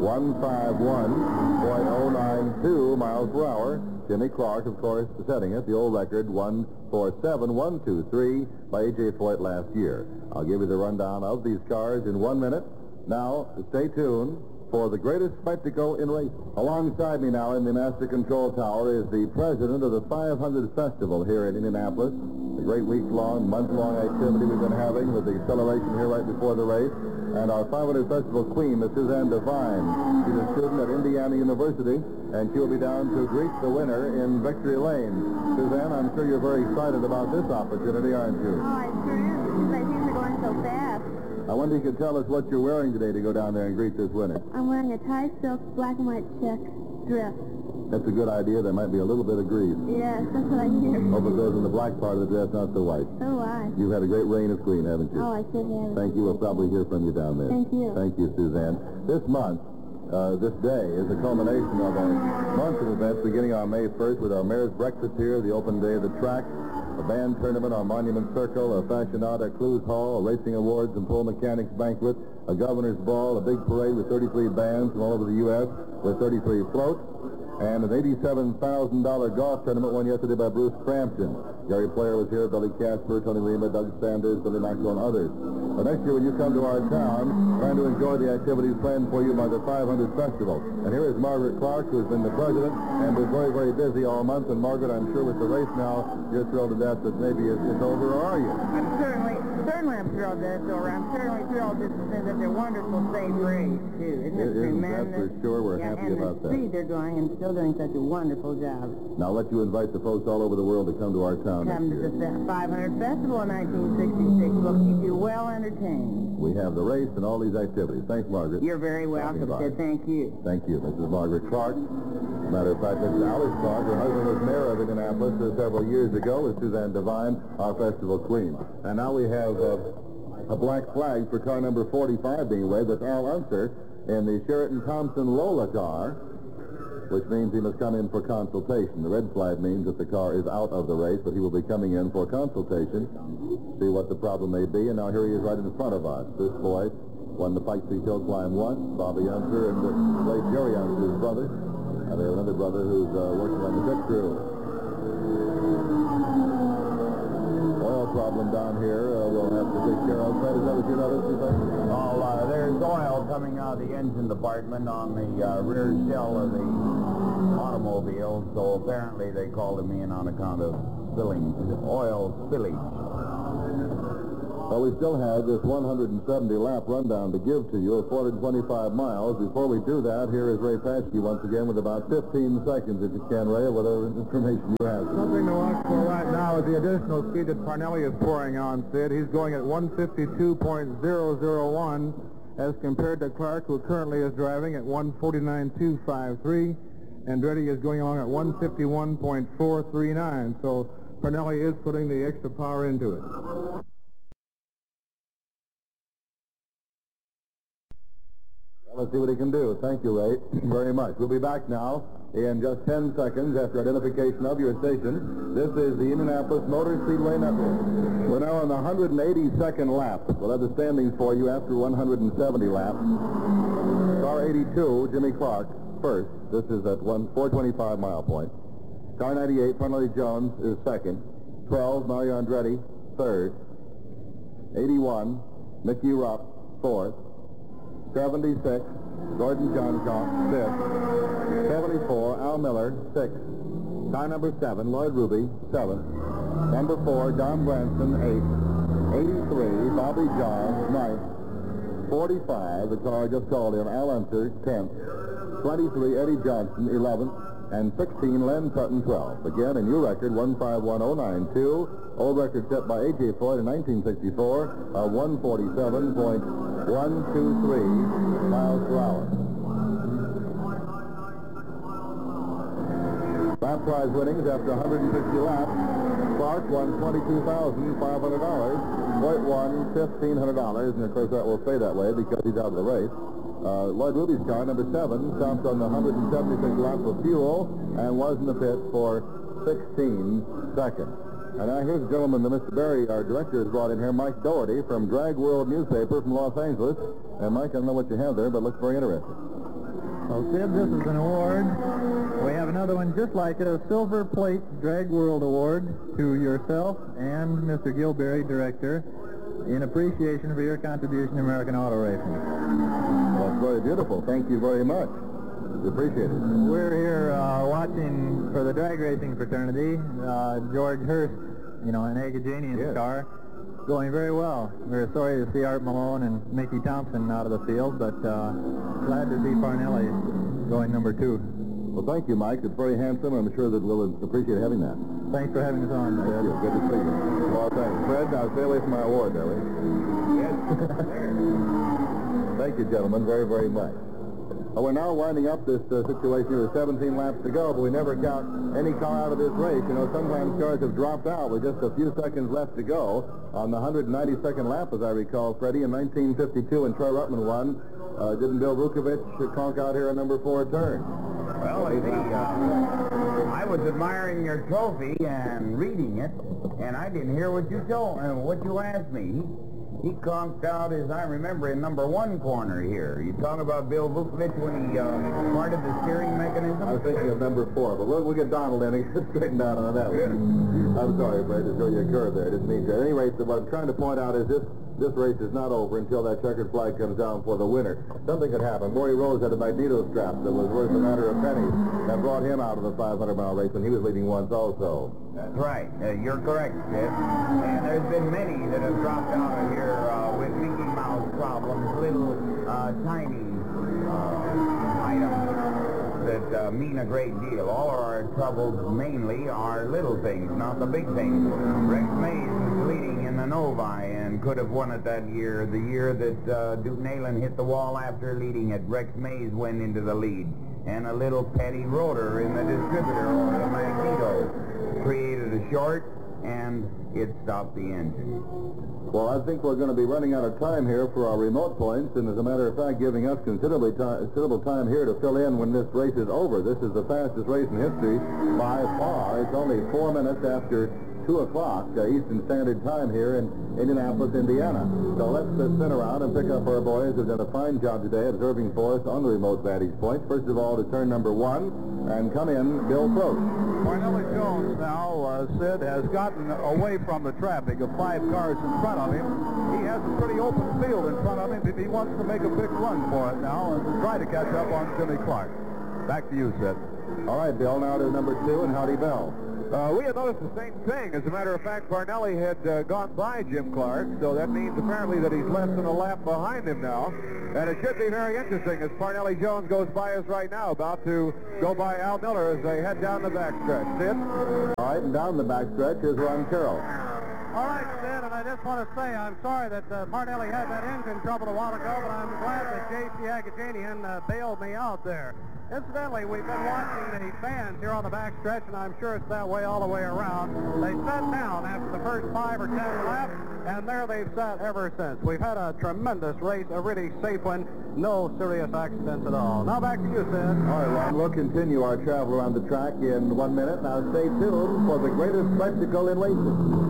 151.092 miles per hour. Jimmy Clark, of course, setting it. The old record, 147.123 by A.J. Foyt last year. I'll give you the rundown of these cars in 1 minute. Now, stay tuned for the greatest spectacle in racing. Alongside me now in the Master Control Tower is the president of the 500 Festival here in Indianapolis. A great week-long, month-long activity we've been having with the acceleration here right before the race. And our 500 Festival queen, Miss Suzanne Devine. She's a student at Indiana University, and she'll be down to greet the winner in Victory Lane. Suzanne, I'm sure you're very excited about this opportunity, aren't you? Oh, I sure am, because things are going so fast. I wonder if you could tell us what you're wearing today to go down there and greet this winner. I'm wearing a tie silk black and white check dress. That's a good idea. There might be a little bit of grease. Yes, that's what I hear. Hope it goes in the black part of the dress, not the white. So I. You've had a great reign of green, haven't you? Oh, I sure have. Thank you. We'll probably hear from you down there. Thank you. Thank you, Suzanne. This month, this day, is a culmination of a month of events beginning on May 1st with our Mayor's Breakfast here, the open day of the track, a band tournament on Monument Circle, a fashionata at Clues Hall, a racing awards and pole mechanics banquet, a governor's ball, a big parade with 33 bands from all over the U.S. with 33 floats, and an $87,000 golf tournament won yesterday by Bruce Crampton. Gary Player was here, Billy Casper, Tony Lima, Doug Sanders, Billy Maxwell, and others. But next year when you come to our town, trying to enjoy the activities planned for you by the 500 Festival. And here is Margaret Clark, who's been the president and been very, very busy all month. And Margaret, I'm sure with the race now, you're thrilled to death that maybe it's over, or are you? I'm certainly I'm thrilled that it's over. I'm certainly thrilled that it's a wonderful, safe race, too. Isn't it tremendous? That's for sure. We're happy about that. And the speed they're going and still doing such a wonderful job. Now, I'll let you invite the folks all over the world to come to our town Come next to year. the 500 Festival in 1966. We'll keep you well entertained. We have the race and all these activities. Thanks, Margaret. You're very welcome, sir. Thank you. Thank you, Mrs. Margaret Clark. As a matter of fact, Mrs. Alice Clark, her husband was mayor of Indianapolis several years ago, with Suzanne Devine, our festival queen. And now we have a black flag for car number 45 being waved with Al Unser in the Sheraton Thompson Lola car, which means he must come in for consultation. The red flag means that the car is out of the race, but he will be coming in for consultation, see what the problem may be. And now here he is right in front of us. This boy won the Pikes Peak Hill Climb once, Bobby Unser and the late Jerry Unser's brother. And they have another brother who's working on the pit crew. Oil problem down here we'll have to take care of. Fred, is that what you noticed? Oh, there's oil coming out of the engine department on the rear shell of the automobile, so apparently they called him in on account of oil spillage. Well, we still have this 170-lap rundown to give to you of 425 miles. Before we do that, here is Ray Paschke once again with about 15 seconds, if you can, Ray, of whatever information you have. Something to watch for right now is the additional speed that Parnelli is pouring on, Sid. He's going at 152.001 as compared to Clark, who currently is driving at 149.253. Andretti is going along at 151.439. So Parnelli is putting the extra power into it. Let's see what he can do. Thank you, Ray, very much. We'll be back now in just 10 seconds after identification of your station. This is the Indianapolis Motor Speedway Network. We're now on the 182nd lap. We'll have the standings for you after 170 laps. Car 82, Jimmy Clark, first. This is at 425 mile point. Car 98, Parnelli Jones, is second. 12, Mario Andretti, third. 81, Mickey Rupp, fourth. 76, Gordon Johncock, 5th. 74, Al Miller, 6th. Car number 7, Lloyd Ruby, 7th. Number 4, Don Branson, 8th. 83, Bobby Johns, 9th. 45, the car just called in, Al Unser, 10th. 23, Eddie Johnson, 11th. And 16, Len Sutton, 12th. Again, a new record, 151.092. Old record set by A.J. Foyt in 1964 of 147.123 miles per hour. Lap prize winnings after 160 laps. Clark won $22,500. Foyt won $1,500, and of course that will stay that way because he's out of the race. Lloyd Ruby's car, number 7, stopped on the 176th lap of fuel and was in the pits for 16 seconds. And now here's a gentleman that Mr. Barry, our director, has brought in here, Mike Doherty from Drag World newspaper from Los Angeles. And Mike, I don't know what you have there, but it looks very interesting. Well, Sid, this is an award. We have another one just like it, a Silver Plate Drag World Award to yourself and Mr. Gilberry, director, in appreciation for your contribution to American auto racing. Well, it's very beautiful. Thank you very much. We appreciate it. We're here watching for the drag racing fraternity. George Hurst, an Agajanian's car, going very well. We're sorry to see Art Malone and Mickey Thompson out of the field, but glad to see Parnelli going number 2. Well, thank you, Mike. It's very handsome. I'm sure that we'll appreciate having that. Thanks for having us on, Fred. Thank you. Good to see you. Well, thanks. Fred, now stay away from my award, there, will you? Yes. Thank you, gentlemen, very, very much. Well, we're now winding up this situation with 17 laps to go, but we never count any car out of this race. Sometimes cars have dropped out with just a few seconds left to go. On the 192nd lap, as I recall, Freddie, in 1952, when Troy Ruttman won, didn't Bill Vukovich conk out here on number 4 turn? Well, I was admiring your trophy and reading it, and I didn't hear what you asked me. He conked out, as I remember, in number 1 corner here. You talking about Bill Vukovich when he parted the steering mechanism? I was thinking of number 4, but we'll get Donald in and get straightened out on that one. I'm sorry, Fred, to throw you a curve there. I didn't mean to. At any rate, what I'm trying to point out is this race is not over until that checkered flag comes down for the winner. Something could happen. Maury Rose had a Magneto strap that was worth a matter of pennies. That brought him out of the 500-mile race when he was leading once also. That's right. You're correct, Sid. And there's been many that have dropped out of here with Mickey Mouse problems, little tiny items that mean a great deal. All of our troubles mainly are little things, not the big things. Rex Mays was leading in the Novi and could have won it that year. The year that Duke Neyland hit the wall after leading it, Rex Mays went into the lead. And a little petty rotor in the distributor or the Magneto created a short, and it stopped the engine. Well, I think we're going to be running out of time here for our remote points, and as a matter of fact, giving us considerable time here to fill in when this race is over. This is the fastest race in history by far. It's only 4 minutes after 2 o'clock Eastern Standard Time here in Indianapolis, Indiana. So let's sit around and pick up our boys who've done a fine job today observing for us on the remote vantage point. First of all, to turn number 1, and come in, Bill Probst. Parnelli Jones now, Sid, has gotten away from the traffic of 5 cars in front of him. He has a pretty open field in front of him. He wants to make a big run for it now and try to catch up on Jimmy Clark. Back to you, Sid. All right, Bill, now to number 2 and Howdy Bell. We had noticed the same thing. As a matter of fact, Parnelli had gone by Jim Clark, so that means apparently that he's less than a lap behind him now. And it should be very interesting as Parnelli Jones goes by us right now, about to go by Al Miller as they head down the backstretch. Sid? All right, and down the backstretch is Ron Carroll. All right, Sid, and I just want to say I'm sorry that Parnelli had that engine trouble a while ago, but I'm glad that J.C. Agajanian bailed me out there. Incidentally, we've been watching the fans here on the backstretch, and I'm sure it's that way all the way around. They sat down after the first 5 or 10 laps, and there they've sat ever since. We've had a tremendous race, a really safe one, no serious accidents at all. Now back to you, Sid. All right, Ron, we'll continue our travel around the track in 1 minute. Now stay tuned for the greatest spectacle in racing.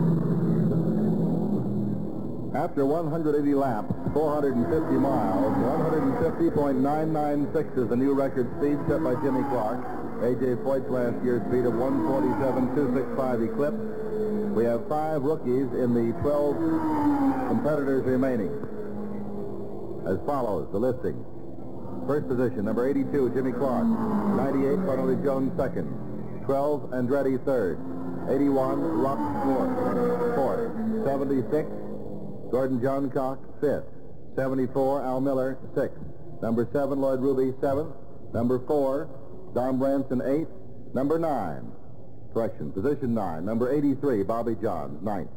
After 180 laps, 450 miles, 150.996 is the new record speed set by Jimmy Clark. A.J. Foyt's last year's speed of 147.265 eclipsed. We have 5 rookies in the 12 competitors remaining. As follows, the listing. First position, number 82, Jimmy Clark. 98, Parnelli Jones, second. 12, Andretti, third. 81, Rock North, fourth. 76, Gordon Johncock, 5th. 74, Al Miller, 6th. Number 7, Lloyd Ruby, 7th. Number 4, Don Branson, 8th. Number 9, correction, position 9. Number 83, Bobby Johns, 9th.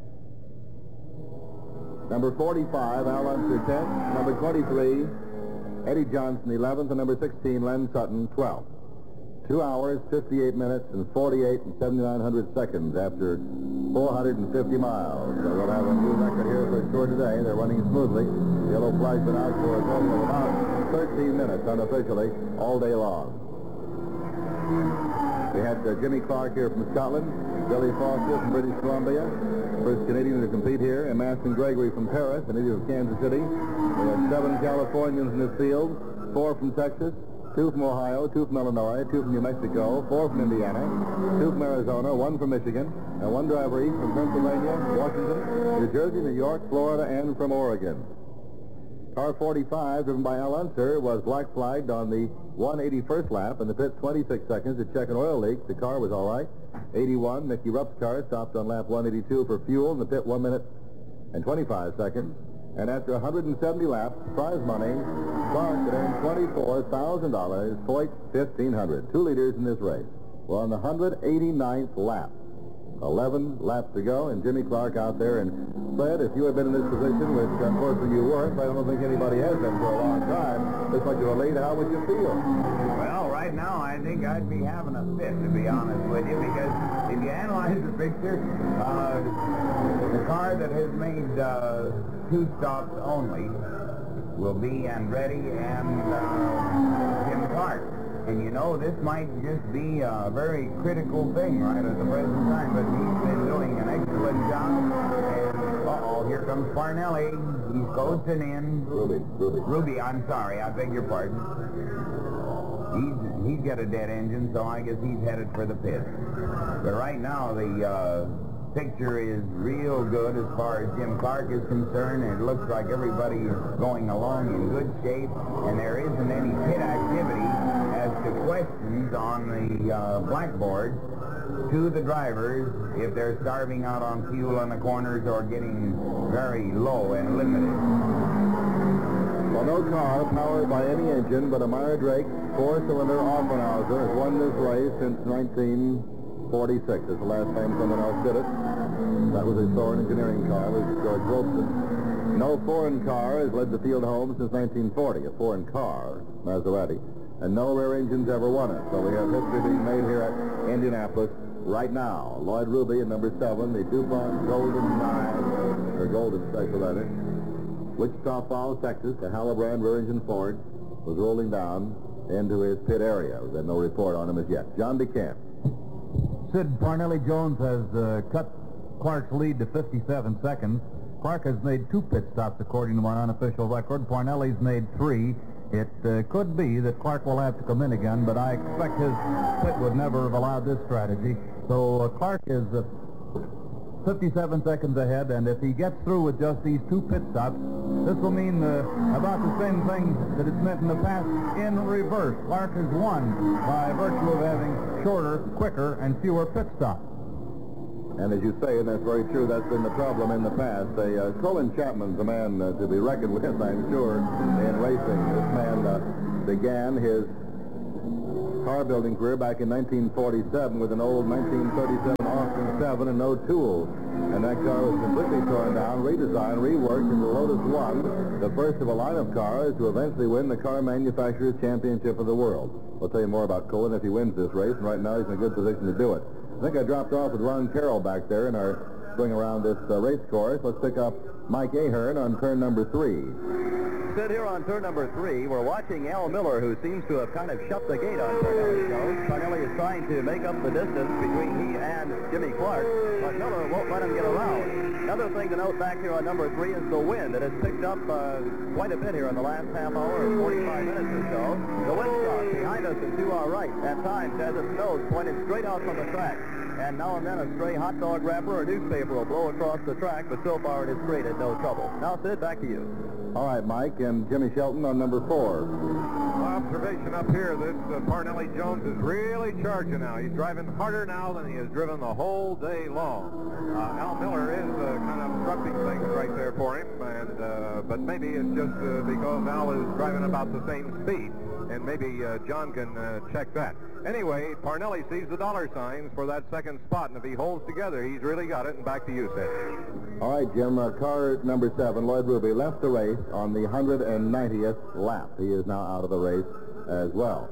Number 45, Al Unser, 10th. Number 23, Eddie Johnson, 11th. And number 16, Len Sutton, 12th. 2 hours, 58 minutes, and 48 and 7,900 seconds after 450 miles. So we'll have a new record here for sure today. They're running smoothly. The yellow flag's been out for a total of about 13 minutes unofficially all day long. We had Jimmy Clark here from Scotland, Billy Foster from British Columbia, first Canadian to compete here, and Maston Gregory from Paris, a native of Kansas City. We had 7 Californians in this field, 4 from Texas, 2 from Ohio, 2 from Illinois, 2 from New Mexico, 4 from Indiana, 2 from Arizona, 1 from Michigan, and 1 driver each from Pennsylvania, Washington, New Jersey, New York, Florida, and from Oregon. Car 45, driven by Al Unser, was black flagged on the 181st lap in the pit 26 seconds to check an oil leak. The car was all right. 81, Mickey Rupp's car stopped on lap 182 for fuel in the pit 1 minute and 25 seconds. And after 170 laps, prize money, Clark had earned $24,000, Foyt $1,500. 2 leaders in this race. We're on the 189th lap. 11 laps to go, and Jimmy Clark out there. And Fred, if you had been in this position, which unfortunately you weren't, but I don't think anybody has been for a long time, this much of a lead, how would you feel? Well, right now I think I'd be having a fit, to be honest with you, because if you analyze the picture, the car that has made 2 stops only will be Andretti and Jim Clark. And you know, this might just be a very critical thing right at the present time, but he's been doing an excellent job. And, uh-oh, here comes Parnelli. He's coasting in. Ruby, I'm sorry, I beg your pardon. He's got a dead engine, so I guess he's headed for the pit. But right now, the picture is real good as far as Jim Clark is concerned. It looks like everybody is going along in good shape, and there isn't any pit activity as to questions on the blackboard to the drivers if they're starving out on fuel on the corners or getting very low and limited. Well, no car powered by any engine but a Meyer Drake 4-cylinder Offenhauser has won this race since 1946. It's the last time someone else did it. That was a Thorne engineering car. It was George Wilson. No foreign car has led the field home since 1940, a foreign car, Maserati. And no rear engines ever won it. So we have history being made here at Indianapolis right now. Lloyd Ruby at number 7, the DuPont Golden 9, or Golden Special, that is. Wichita Falls, Texas, the Halabrand rear engine Ford was rolling down into his pit area. There's no report on him as yet. John DeCamp. Sid, Parnelli Jones has cut Clark's lead to 57 seconds. Clark has made 2 pit stops according to my unofficial record. Parnelli's made 3. It could be that Clark will have to come in again, but I expect his pit would never have allowed this strategy. So Clark is 57 seconds ahead, and if he gets through with just these 2 pit stops, this will mean about the same thing that it's meant in the past in reverse. Clark has won by virtue of having shorter, quicker, and fewer pit stops. And as you say, and that's very true, that's been the problem in the past. Colin Chapman's a man to be reckoned with, I'm sure, in racing. This man began his car-building career back in 1947 with an old 1937 Austin 7 and no tools. And that car was completely torn down, redesigned, reworked into Lotus 1, the first of a line of cars to eventually win the Car Manufacturers' Championship of the World. We'll tell you more about Colin if he wins this race, and right now he's in a good position to do it. I think I dropped off with Ron Carroll back there in our swing around this race course. Let's pick up Mike Ahern on turn number 3. Sit here on turn number 3. We're watching Al Miller, who seems to have kind of shut the gate on Parnelli Jones. Parnelli is trying to make up the distance between he and Jimmy Clark, but Miller won't let him get around. Another thing to note back here on number 3 is the wind. It has picked up quite a bit here in the last half hour or 45 minutes or so. The wind stops behind us and to our right at times as it snows, pointed straight out from the track. And now and then a stray hot dog wrapper or newspaper will blow across the track, but so far it has created no trouble. Now, Sid, back to you. All right, Mike, and Jimmy Shelton on number 4. Observation up here, this Parnelli Jones is really charging now. He's driving harder now than he has driven the whole day long. Al Miller is kind of obstructing things right there for him, and but maybe it's just because Al is driving about the same speed, and maybe John can check that. Anyway, Parnelli sees the dollar signs for that second spot, and if he holds together, he's really got it. And back to you, Sid. All right, Jim, car number 7, Lloyd Ruby, left the race on the 190th lap. He is now out of the race as well.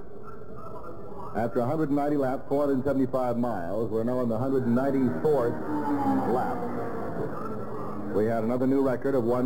After 190 laps, 475 miles, we're now on the 194th lap. We had another new record of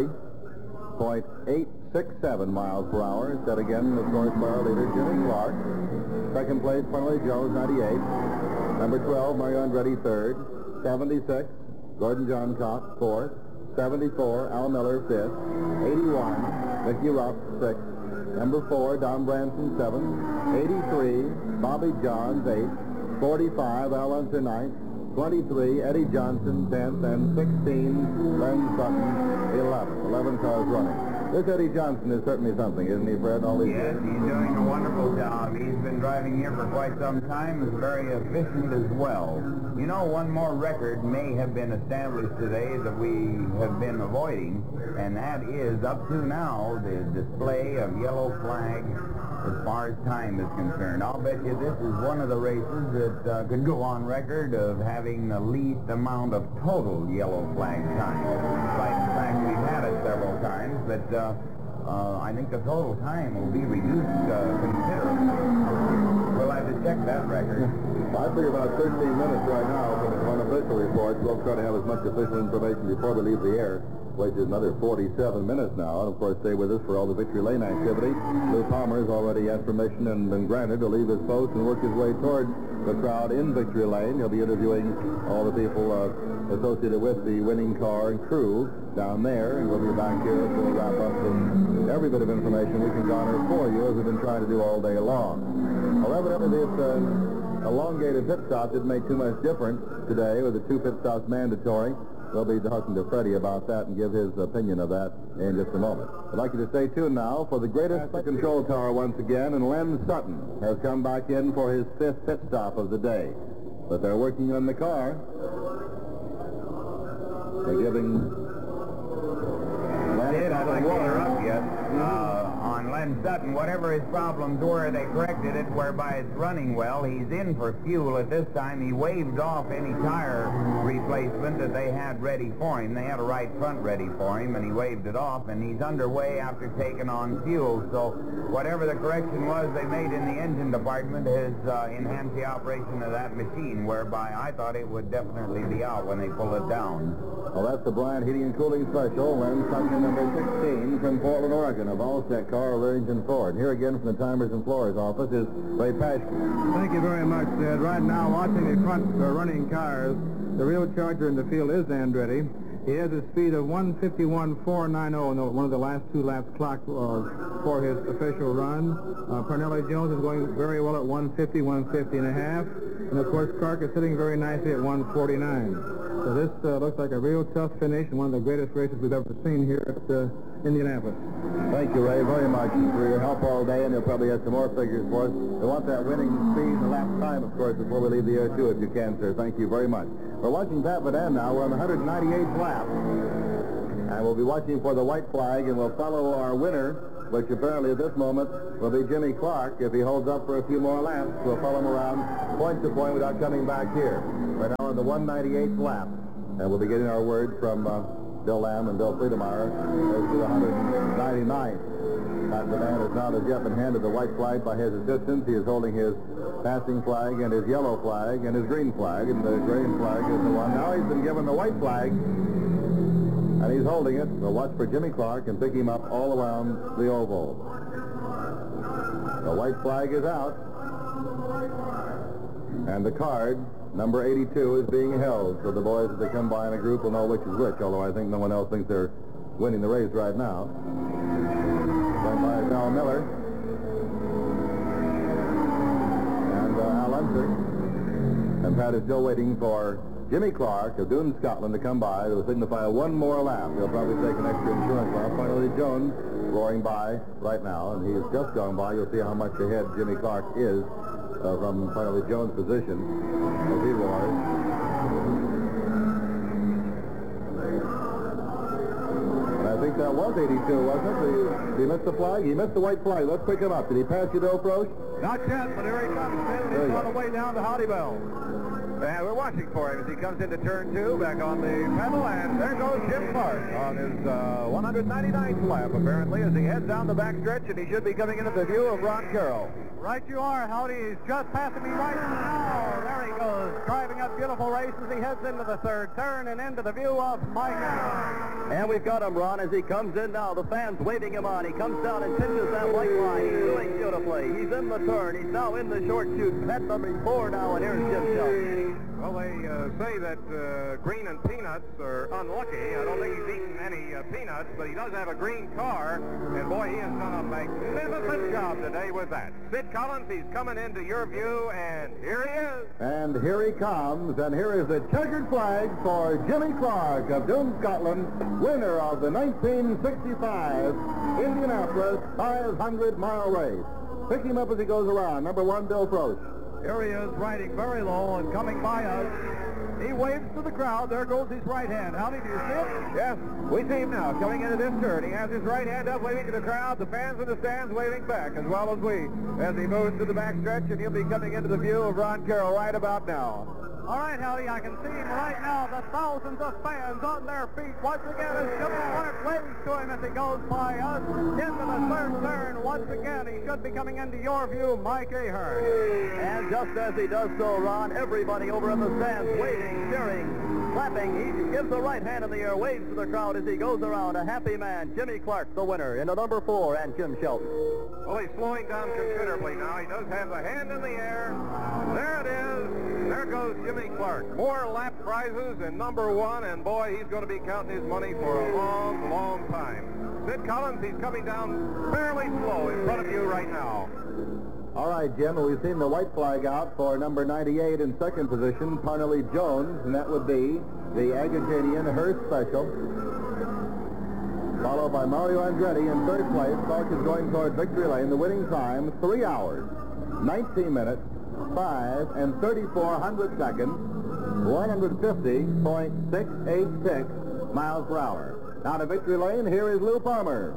150.867 miles per hour, set again, of course, by our leader, Jimmy Clark. Second place, Parnelli Jones, 98. Number 12, Mario Andretti, 3rd. 76, Gordon John Cox, 4th. 74, Al Miller, 5th. 81, Mickey Ruff, 6th. Number 4, Don Branson, 7th. 83, Bobby Johns, 8th. 45, Al Unser, 9th. 23, Eddie Johnson, 10th. And 16, Len Sutton, 11th. 11 cars running. This Eddie Johnson is certainly something, isn't he, Fred? Yes, he's doing a wonderful job. He's been driving here for quite some time, is very efficient as well. You know, one more record may have been established today that we have been avoiding, and that is, up to now, the display of yellow flag as far as time is concerned. I'll bet you this is one of the races that could go on record of having the least amount of total yellow flag time. Despite the fact we've had it several times, but I think the total time will be reduced considerably. We'll have to check that record. I figure about 13 minutes right now from unofficial reports. We'll try to have as much official information before we leave the air, which is another 47 minutes now. And, of course, stay with us for all the Victory Lane activity. Lou Palmer has already had permission and been granted to leave his post and work his way toward the crowd in Victory Lane. He'll be interviewing all the people associated with the winning car and crew down there, and we'll be back here to wrap up with every bit of information we can garner for you, as we've been trying to do all day long. Well, evidently this elongated pit stop didn't make too much difference today, with the 2 pit stops mandatory. We'll be talking to Freddie about that and give his opinion of that in just a moment. I'd like you to stay tuned now for the greatest control tower once again, and Len Sutton has come back in for his 5th pit stop of the day. But they're working on the car. They're giving I think they're up yet. On Len Sutton, whatever his problems were, they corrected it, whereby it's running well. He's in for fuel at this time. He waved off any tire replacement that they had ready for him. They had a right front ready for him, and he waved it off, and he's underway after taking on fuel. So whatever the correction was they made in the engine department has enhanced the operation of that machine, whereby I thought it would definitely be out when they pull it down. Well, that's the Bryant Heating and Cooling Special. Len Sutton, number 16, from Portland, Oregon, of Allstate Car of Remington Ford. Here again from the Timers and Floors office is Ray Paschke. Thank you very much, Sid. Right now, watching the front running cars, the real charger in the field is Andretti. He has a speed of 151.490, one of the last 2 laps clocked for his official run. Parnelli Jones is going very well at 150, 150 and a half. And, of course, Clark is sitting very nicely at 149. So this looks like a real tough finish and one of the greatest races we've ever seen here at Indianapolis. Thank you, Ray, very much for your help all day, and you'll probably have some more figures for us. We want that winning speed and the lap time, of course, before we leave the air, too, if you can, sir. Thank you very much. We're watching Pat Badan now. We're on the 198th lap. And we'll be watching for the white flag, and we'll follow our winner, which apparently at this moment will be Jimmy Clark. If he holds up for a few more laps, we'll follow him around point to point without coming back here. We're now on the 198th lap, and we'll be getting our word from Bill Lamb and Bill Friedemeyer as to the 199th. Pat Badan has not as yet been handed the white flag by his assistants. He is holding his passing flag and his yellow flag and his green flag, and the green flag is the one. Now he's been given the white flag, and he's holding it. We'll watch for Jimmy Clark and pick him up all around the oval. The white flag is out, and the card, number 82, is being held. So the boys, as they come by in a group, will know which is which, although I think no one else thinks they're winning the race right now. Going by is Al Miller and Al Unser. And Pat is still waiting for Jimmy Clark of Doon, Scotland, to come by to signify one more lap. He'll probably take an extra insurance lap. Finally, Jones roaring by right now, and he has just gone by. You'll see how much ahead Jimmy Clark is from finally Jones' position as he roars. And I think that was 82, wasn't it? Did he miss the flag? He missed the white flag. Let's pick him up. Did he pass you, Bill Frost? Not yet, but here he comes. He's on the way down to Howdy Bell. And we're watching for him as he comes into turn 2, back on the pedal, and there goes Jim Clark on his 199th lap, apparently, as he heads down the backstretch, and he should be coming into the view of Ron Carroll. Right you are, Howdy. He's just passing me right now. There he goes, driving up beautiful race as he heads into the third turn and into the view of Mike Ahern. And we've got him, Ron, as he comes in now. The fans waving him on. He comes down and pinches that white line. He's doing beautifully. He's in the turn. He's now in the short chute. Pet number 4 now, and here's Jim Shelton. Well, they say that green and peanuts are unlucky. I don't think he's eaten any peanuts, but he does have a green car, and boy, he has done a magnificent job today with that. Sid Collins, he's coming into your view, and here he is. And here he comes, and here is the checkered flag for Jimmy Clark of Doon, Scotland, winner of the 1965 Indianapolis 500-mile race. Pick him up as he goes around. Number 1, Bill Frost. Here he is, riding very low and coming by us. He waves to the crowd. There goes his right hand. Howdy, do you see it? Yes, we see him now coming into this turn. He has his right hand up, waving to the crowd. The fans in the stands waving back, as well as we, as he moves to the backstretch, and he'll be coming into the view of Ron Carroll right about now. All right, Howdy, I can see him right now. The thousands of fans on their feet. Once again, as Jimmy Clark waves to him as he goes by us into the third turn. Once again, he should be coming into your view, Mike Ahern. And just as he does so, Ron, everybody over in the stands waving, cheering, clapping. He gives the right hand in the air, waves to the crowd as he goes around. A happy man, Jimmy Clark, the winner, into number 4, and Jim Shelton. Well, he's slowing down considerably now. He does have the hand in the air. There it is. There goes Jimmy Clark. More lap prizes and number 1, and boy, he's going to be counting his money for a long, long time. Sid Collins, he's coming down fairly slow in front of you right now. All right, Jim, we've seen the white flag out for number 98 in second position, Parnelly Jones, and that would be the Agajanian Hearst Special. Followed by Mario Andretti in third place. Clark is going toward victory lane. The winning time, 3 hours, 19 minutes, 5 and 34 seconds, 150.686 miles per hour. Now to victory lane, here is Lou Palmer.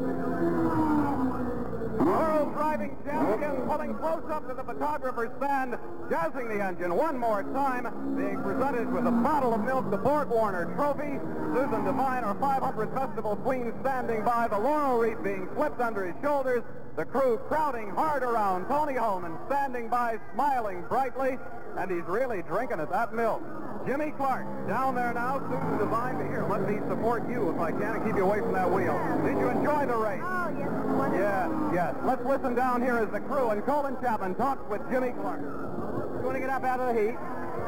World driving champion pulling close up to the photographer's stand, jazzing the engine one more time, being presented with a bottle of milk, the Fort Warner Trophy. Susan Devine, our 500 Festival Queen, standing by, the laurel wreath being slipped under his shoulders, the crew crowding hard around. Tony Holman standing by, smiling brightly, and he's really drinking at that milk. Jimmy Clark down there now. Susan Devine, here, let me support you if I can and keep you away from that wheel. Did you enjoy the race? Oh, yes, wonderful. Yes. Let's listen down here as the crew and Colin Chapman talks with Jimmy Clark. You want to get up out of the heat?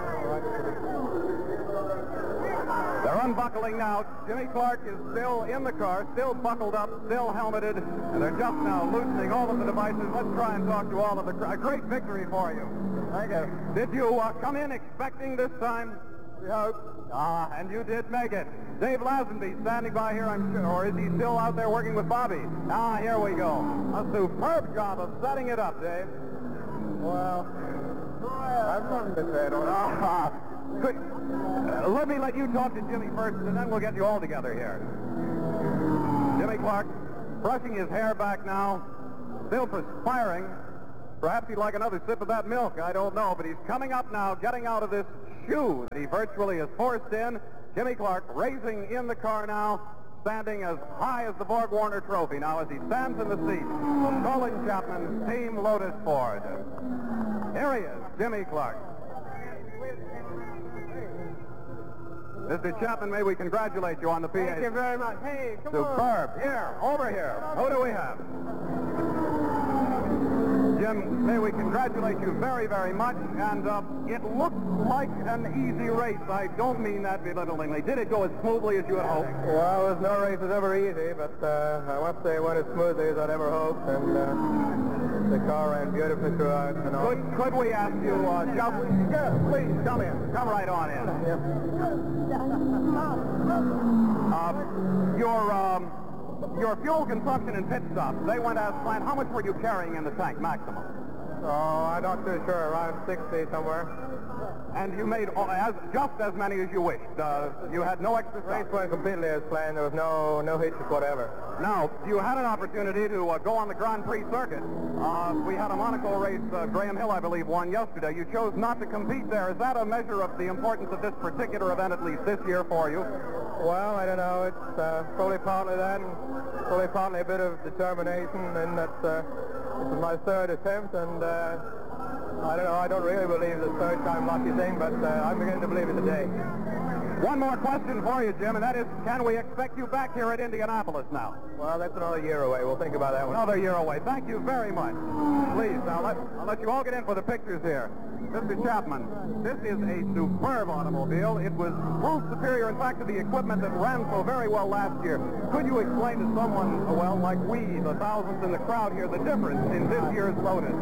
They're unbuckling now. Jimmy Clark is still in the car, still buckled up, still helmeted, and they're just now loosening all of the devices. Let's try and talk to all of the crew. A great victory for you. Thank you. Did you come in expecting this time? We hope. And you did make it. Dave Lazenby standing by here, I'm sure. Or is he still out there working with Bobby? Here we go. A superb job of setting it up, Dave. Well, I've nothing to say. Let me let you talk to Jimmy first, and then we'll get you all together here. Jimmy Clark, brushing his hair back now, still perspiring. Perhaps he'd like another sip of that milk. I don't know, but he's coming up now, getting out of this shoe that he virtually is forced in. Jimmy Clark racing in the car now, standing as high as the Borg Warner Trophy now as he stands in the seat of Colin Chapman's Team Lotus Ford. Here he is, Jimmy Clark. Mr. Chapman, may we congratulate you on the PA. Thank you very much. Hey, come on. Superb. Here, over here. Who do we have? Jim, may we congratulate you very, very much. And it looked like an easy race. I don't mean that belittlingly. Did it go as smoothly as you had hoped? Well, there's no race is ever easy, but I must say it went as smoothly as I'd ever hoped, and the car ran beautifully throughout. And all. Could we ask you, yes, please, come in. Come right on in. Your fuel consumption and pit stops, they went as planned. How much were you carrying in the tank, maximum? Oh, I'm not too sure. Around 60 somewhere. And you made just as many as you wished. You had no extra stops. Race went completely as planned. There was no hitches whatever. Now, you had an opportunity to go on the Grand Prix circuit. We had a Monaco race, Graham Hill, I believe, won yesterday. You chose not to compete there. Is that a measure of the importance of this particular event, at least this year, for you? Well, I don't know. It's probably partly that, and probably partly a bit of determination, and that this is my third attempt, and I don't know. I don't really believe the third time lucky thing, but I'm beginning to believe it today. One more question for you, Jim, and that is, can we expect you back here at Indianapolis now? Well, that's another year away. We'll think about that one. Another year away. Thank you very much. Please, now I'll let you all get in for the pictures here. Mr. Chapman, this is a superb automobile. It was proved superior, in fact, to the equipment that ran so very well last year. Could you explain to someone, well, like we, the thousands in the crowd here, the difference in this year's Lotus?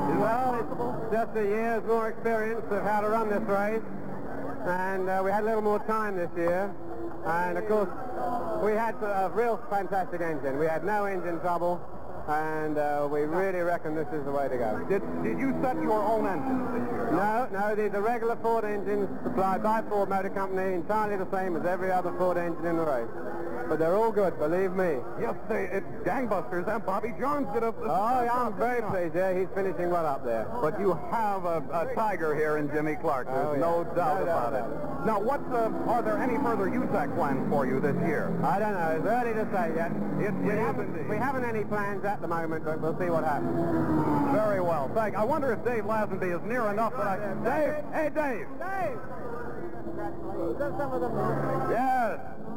Just a year's more experience of how to run this race. And we had a little more time this year. And, of course, we had a real fantastic engine. We had no engine trouble. And we really reckon this is the way to go. Did you set your own engines this year? No, these are regular Ford engines supplied by Ford Motor Company, entirely the same as every other Ford engine in the race. But they're all good, believe me. Yes, it's gangbusters, and Bobby Jones did a... I'm very pleased, yeah, he's finishing well up there. But you have a tiger here in Jimmy Clark, there's no doubt about it. Now, are there any further USAC plans for you this year? I don't know, it's early to say yet. We haven't any plans at the moment, but we'll see what happens. Very well. I wonder if Dave Lazenby is near enough that Dave! Hey, Dave! Dave! Some of them. Yes!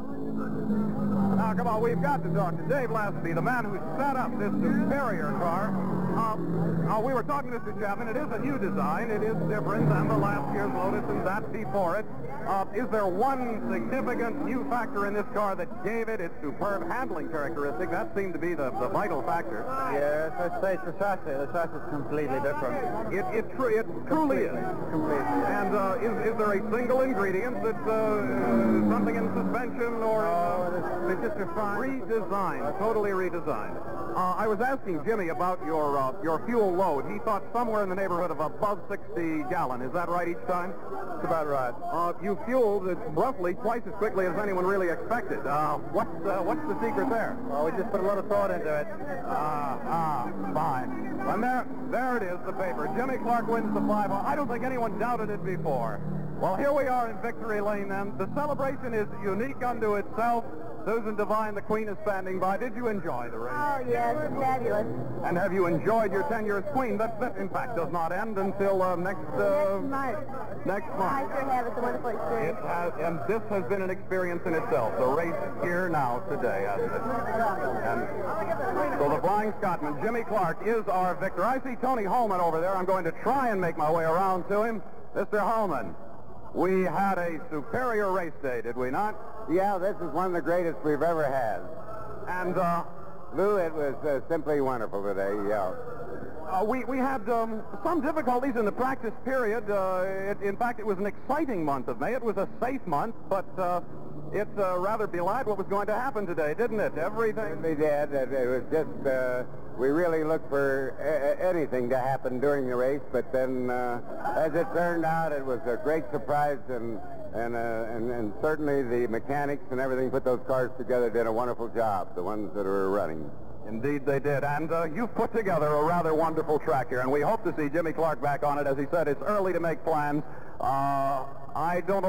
Now, come on, we've got to talk to Dave Lazenby, the man who set up this superior car. We were talking to Mr. Chapman. It is a new design. It is different than the last year's Lotus and that before it. Is there one significant new factor in this car that gave it its superb handling characteristic? That seemed to be the vital factor. Yes, I'd say it's the chassis. The chassis is completely different. It truly is. Completely. And is there a single ingredient that's something in suspension or... it's just redesigned, totally redesigned. I was asking Jimmy about your fuel load. He thought somewhere in the neighborhood of above 60 gallon. Is that right each time? That's about right. You fueled it roughly twice as quickly as anyone really expected. What's the secret there? Well, we just put a lot of thought into it. Fine. And there it is, the paper. Jimmy Clark wins the 5. I don't think anyone doubted it before. Well, here we are in Victory Lane then. The celebration is unique unto itself. Susan Devine, the Queen, is standing by. Did you enjoy the race? Oh, yes, it's fabulous. And have you enjoyed your 10 years Queen? That, in fact, does not end until next month. Next month. I sure have. It's a wonderful experience. It has, and this has been an experience in itself. The race here now today, hasn't it? And so the Flying Scotsman, Jimmy Clark, is our victor. I see Tony Holman over there. I'm going to try and make my way around to him. Mr. Holman, we had a superior race day, did we not? Yeah, this is one of the greatest we've ever had. And, Lou, it was simply wonderful today, yeah. we had some difficulties in the practice period. In fact, it was an exciting month of May. It was a safe month, but it rather belied what was going to happen today, didn't it? Everything. They did. It was just, we really looked for anything to happen during the race, but then, as it turned out, it was a great surprise, and certainly the mechanics and everything put those cars together did a wonderful job, the ones that are running. Indeed they did, and you've put together a rather wonderful track here, and we hope to see Jimmy Clark back on it. As he said, it's early to make plans. I don't know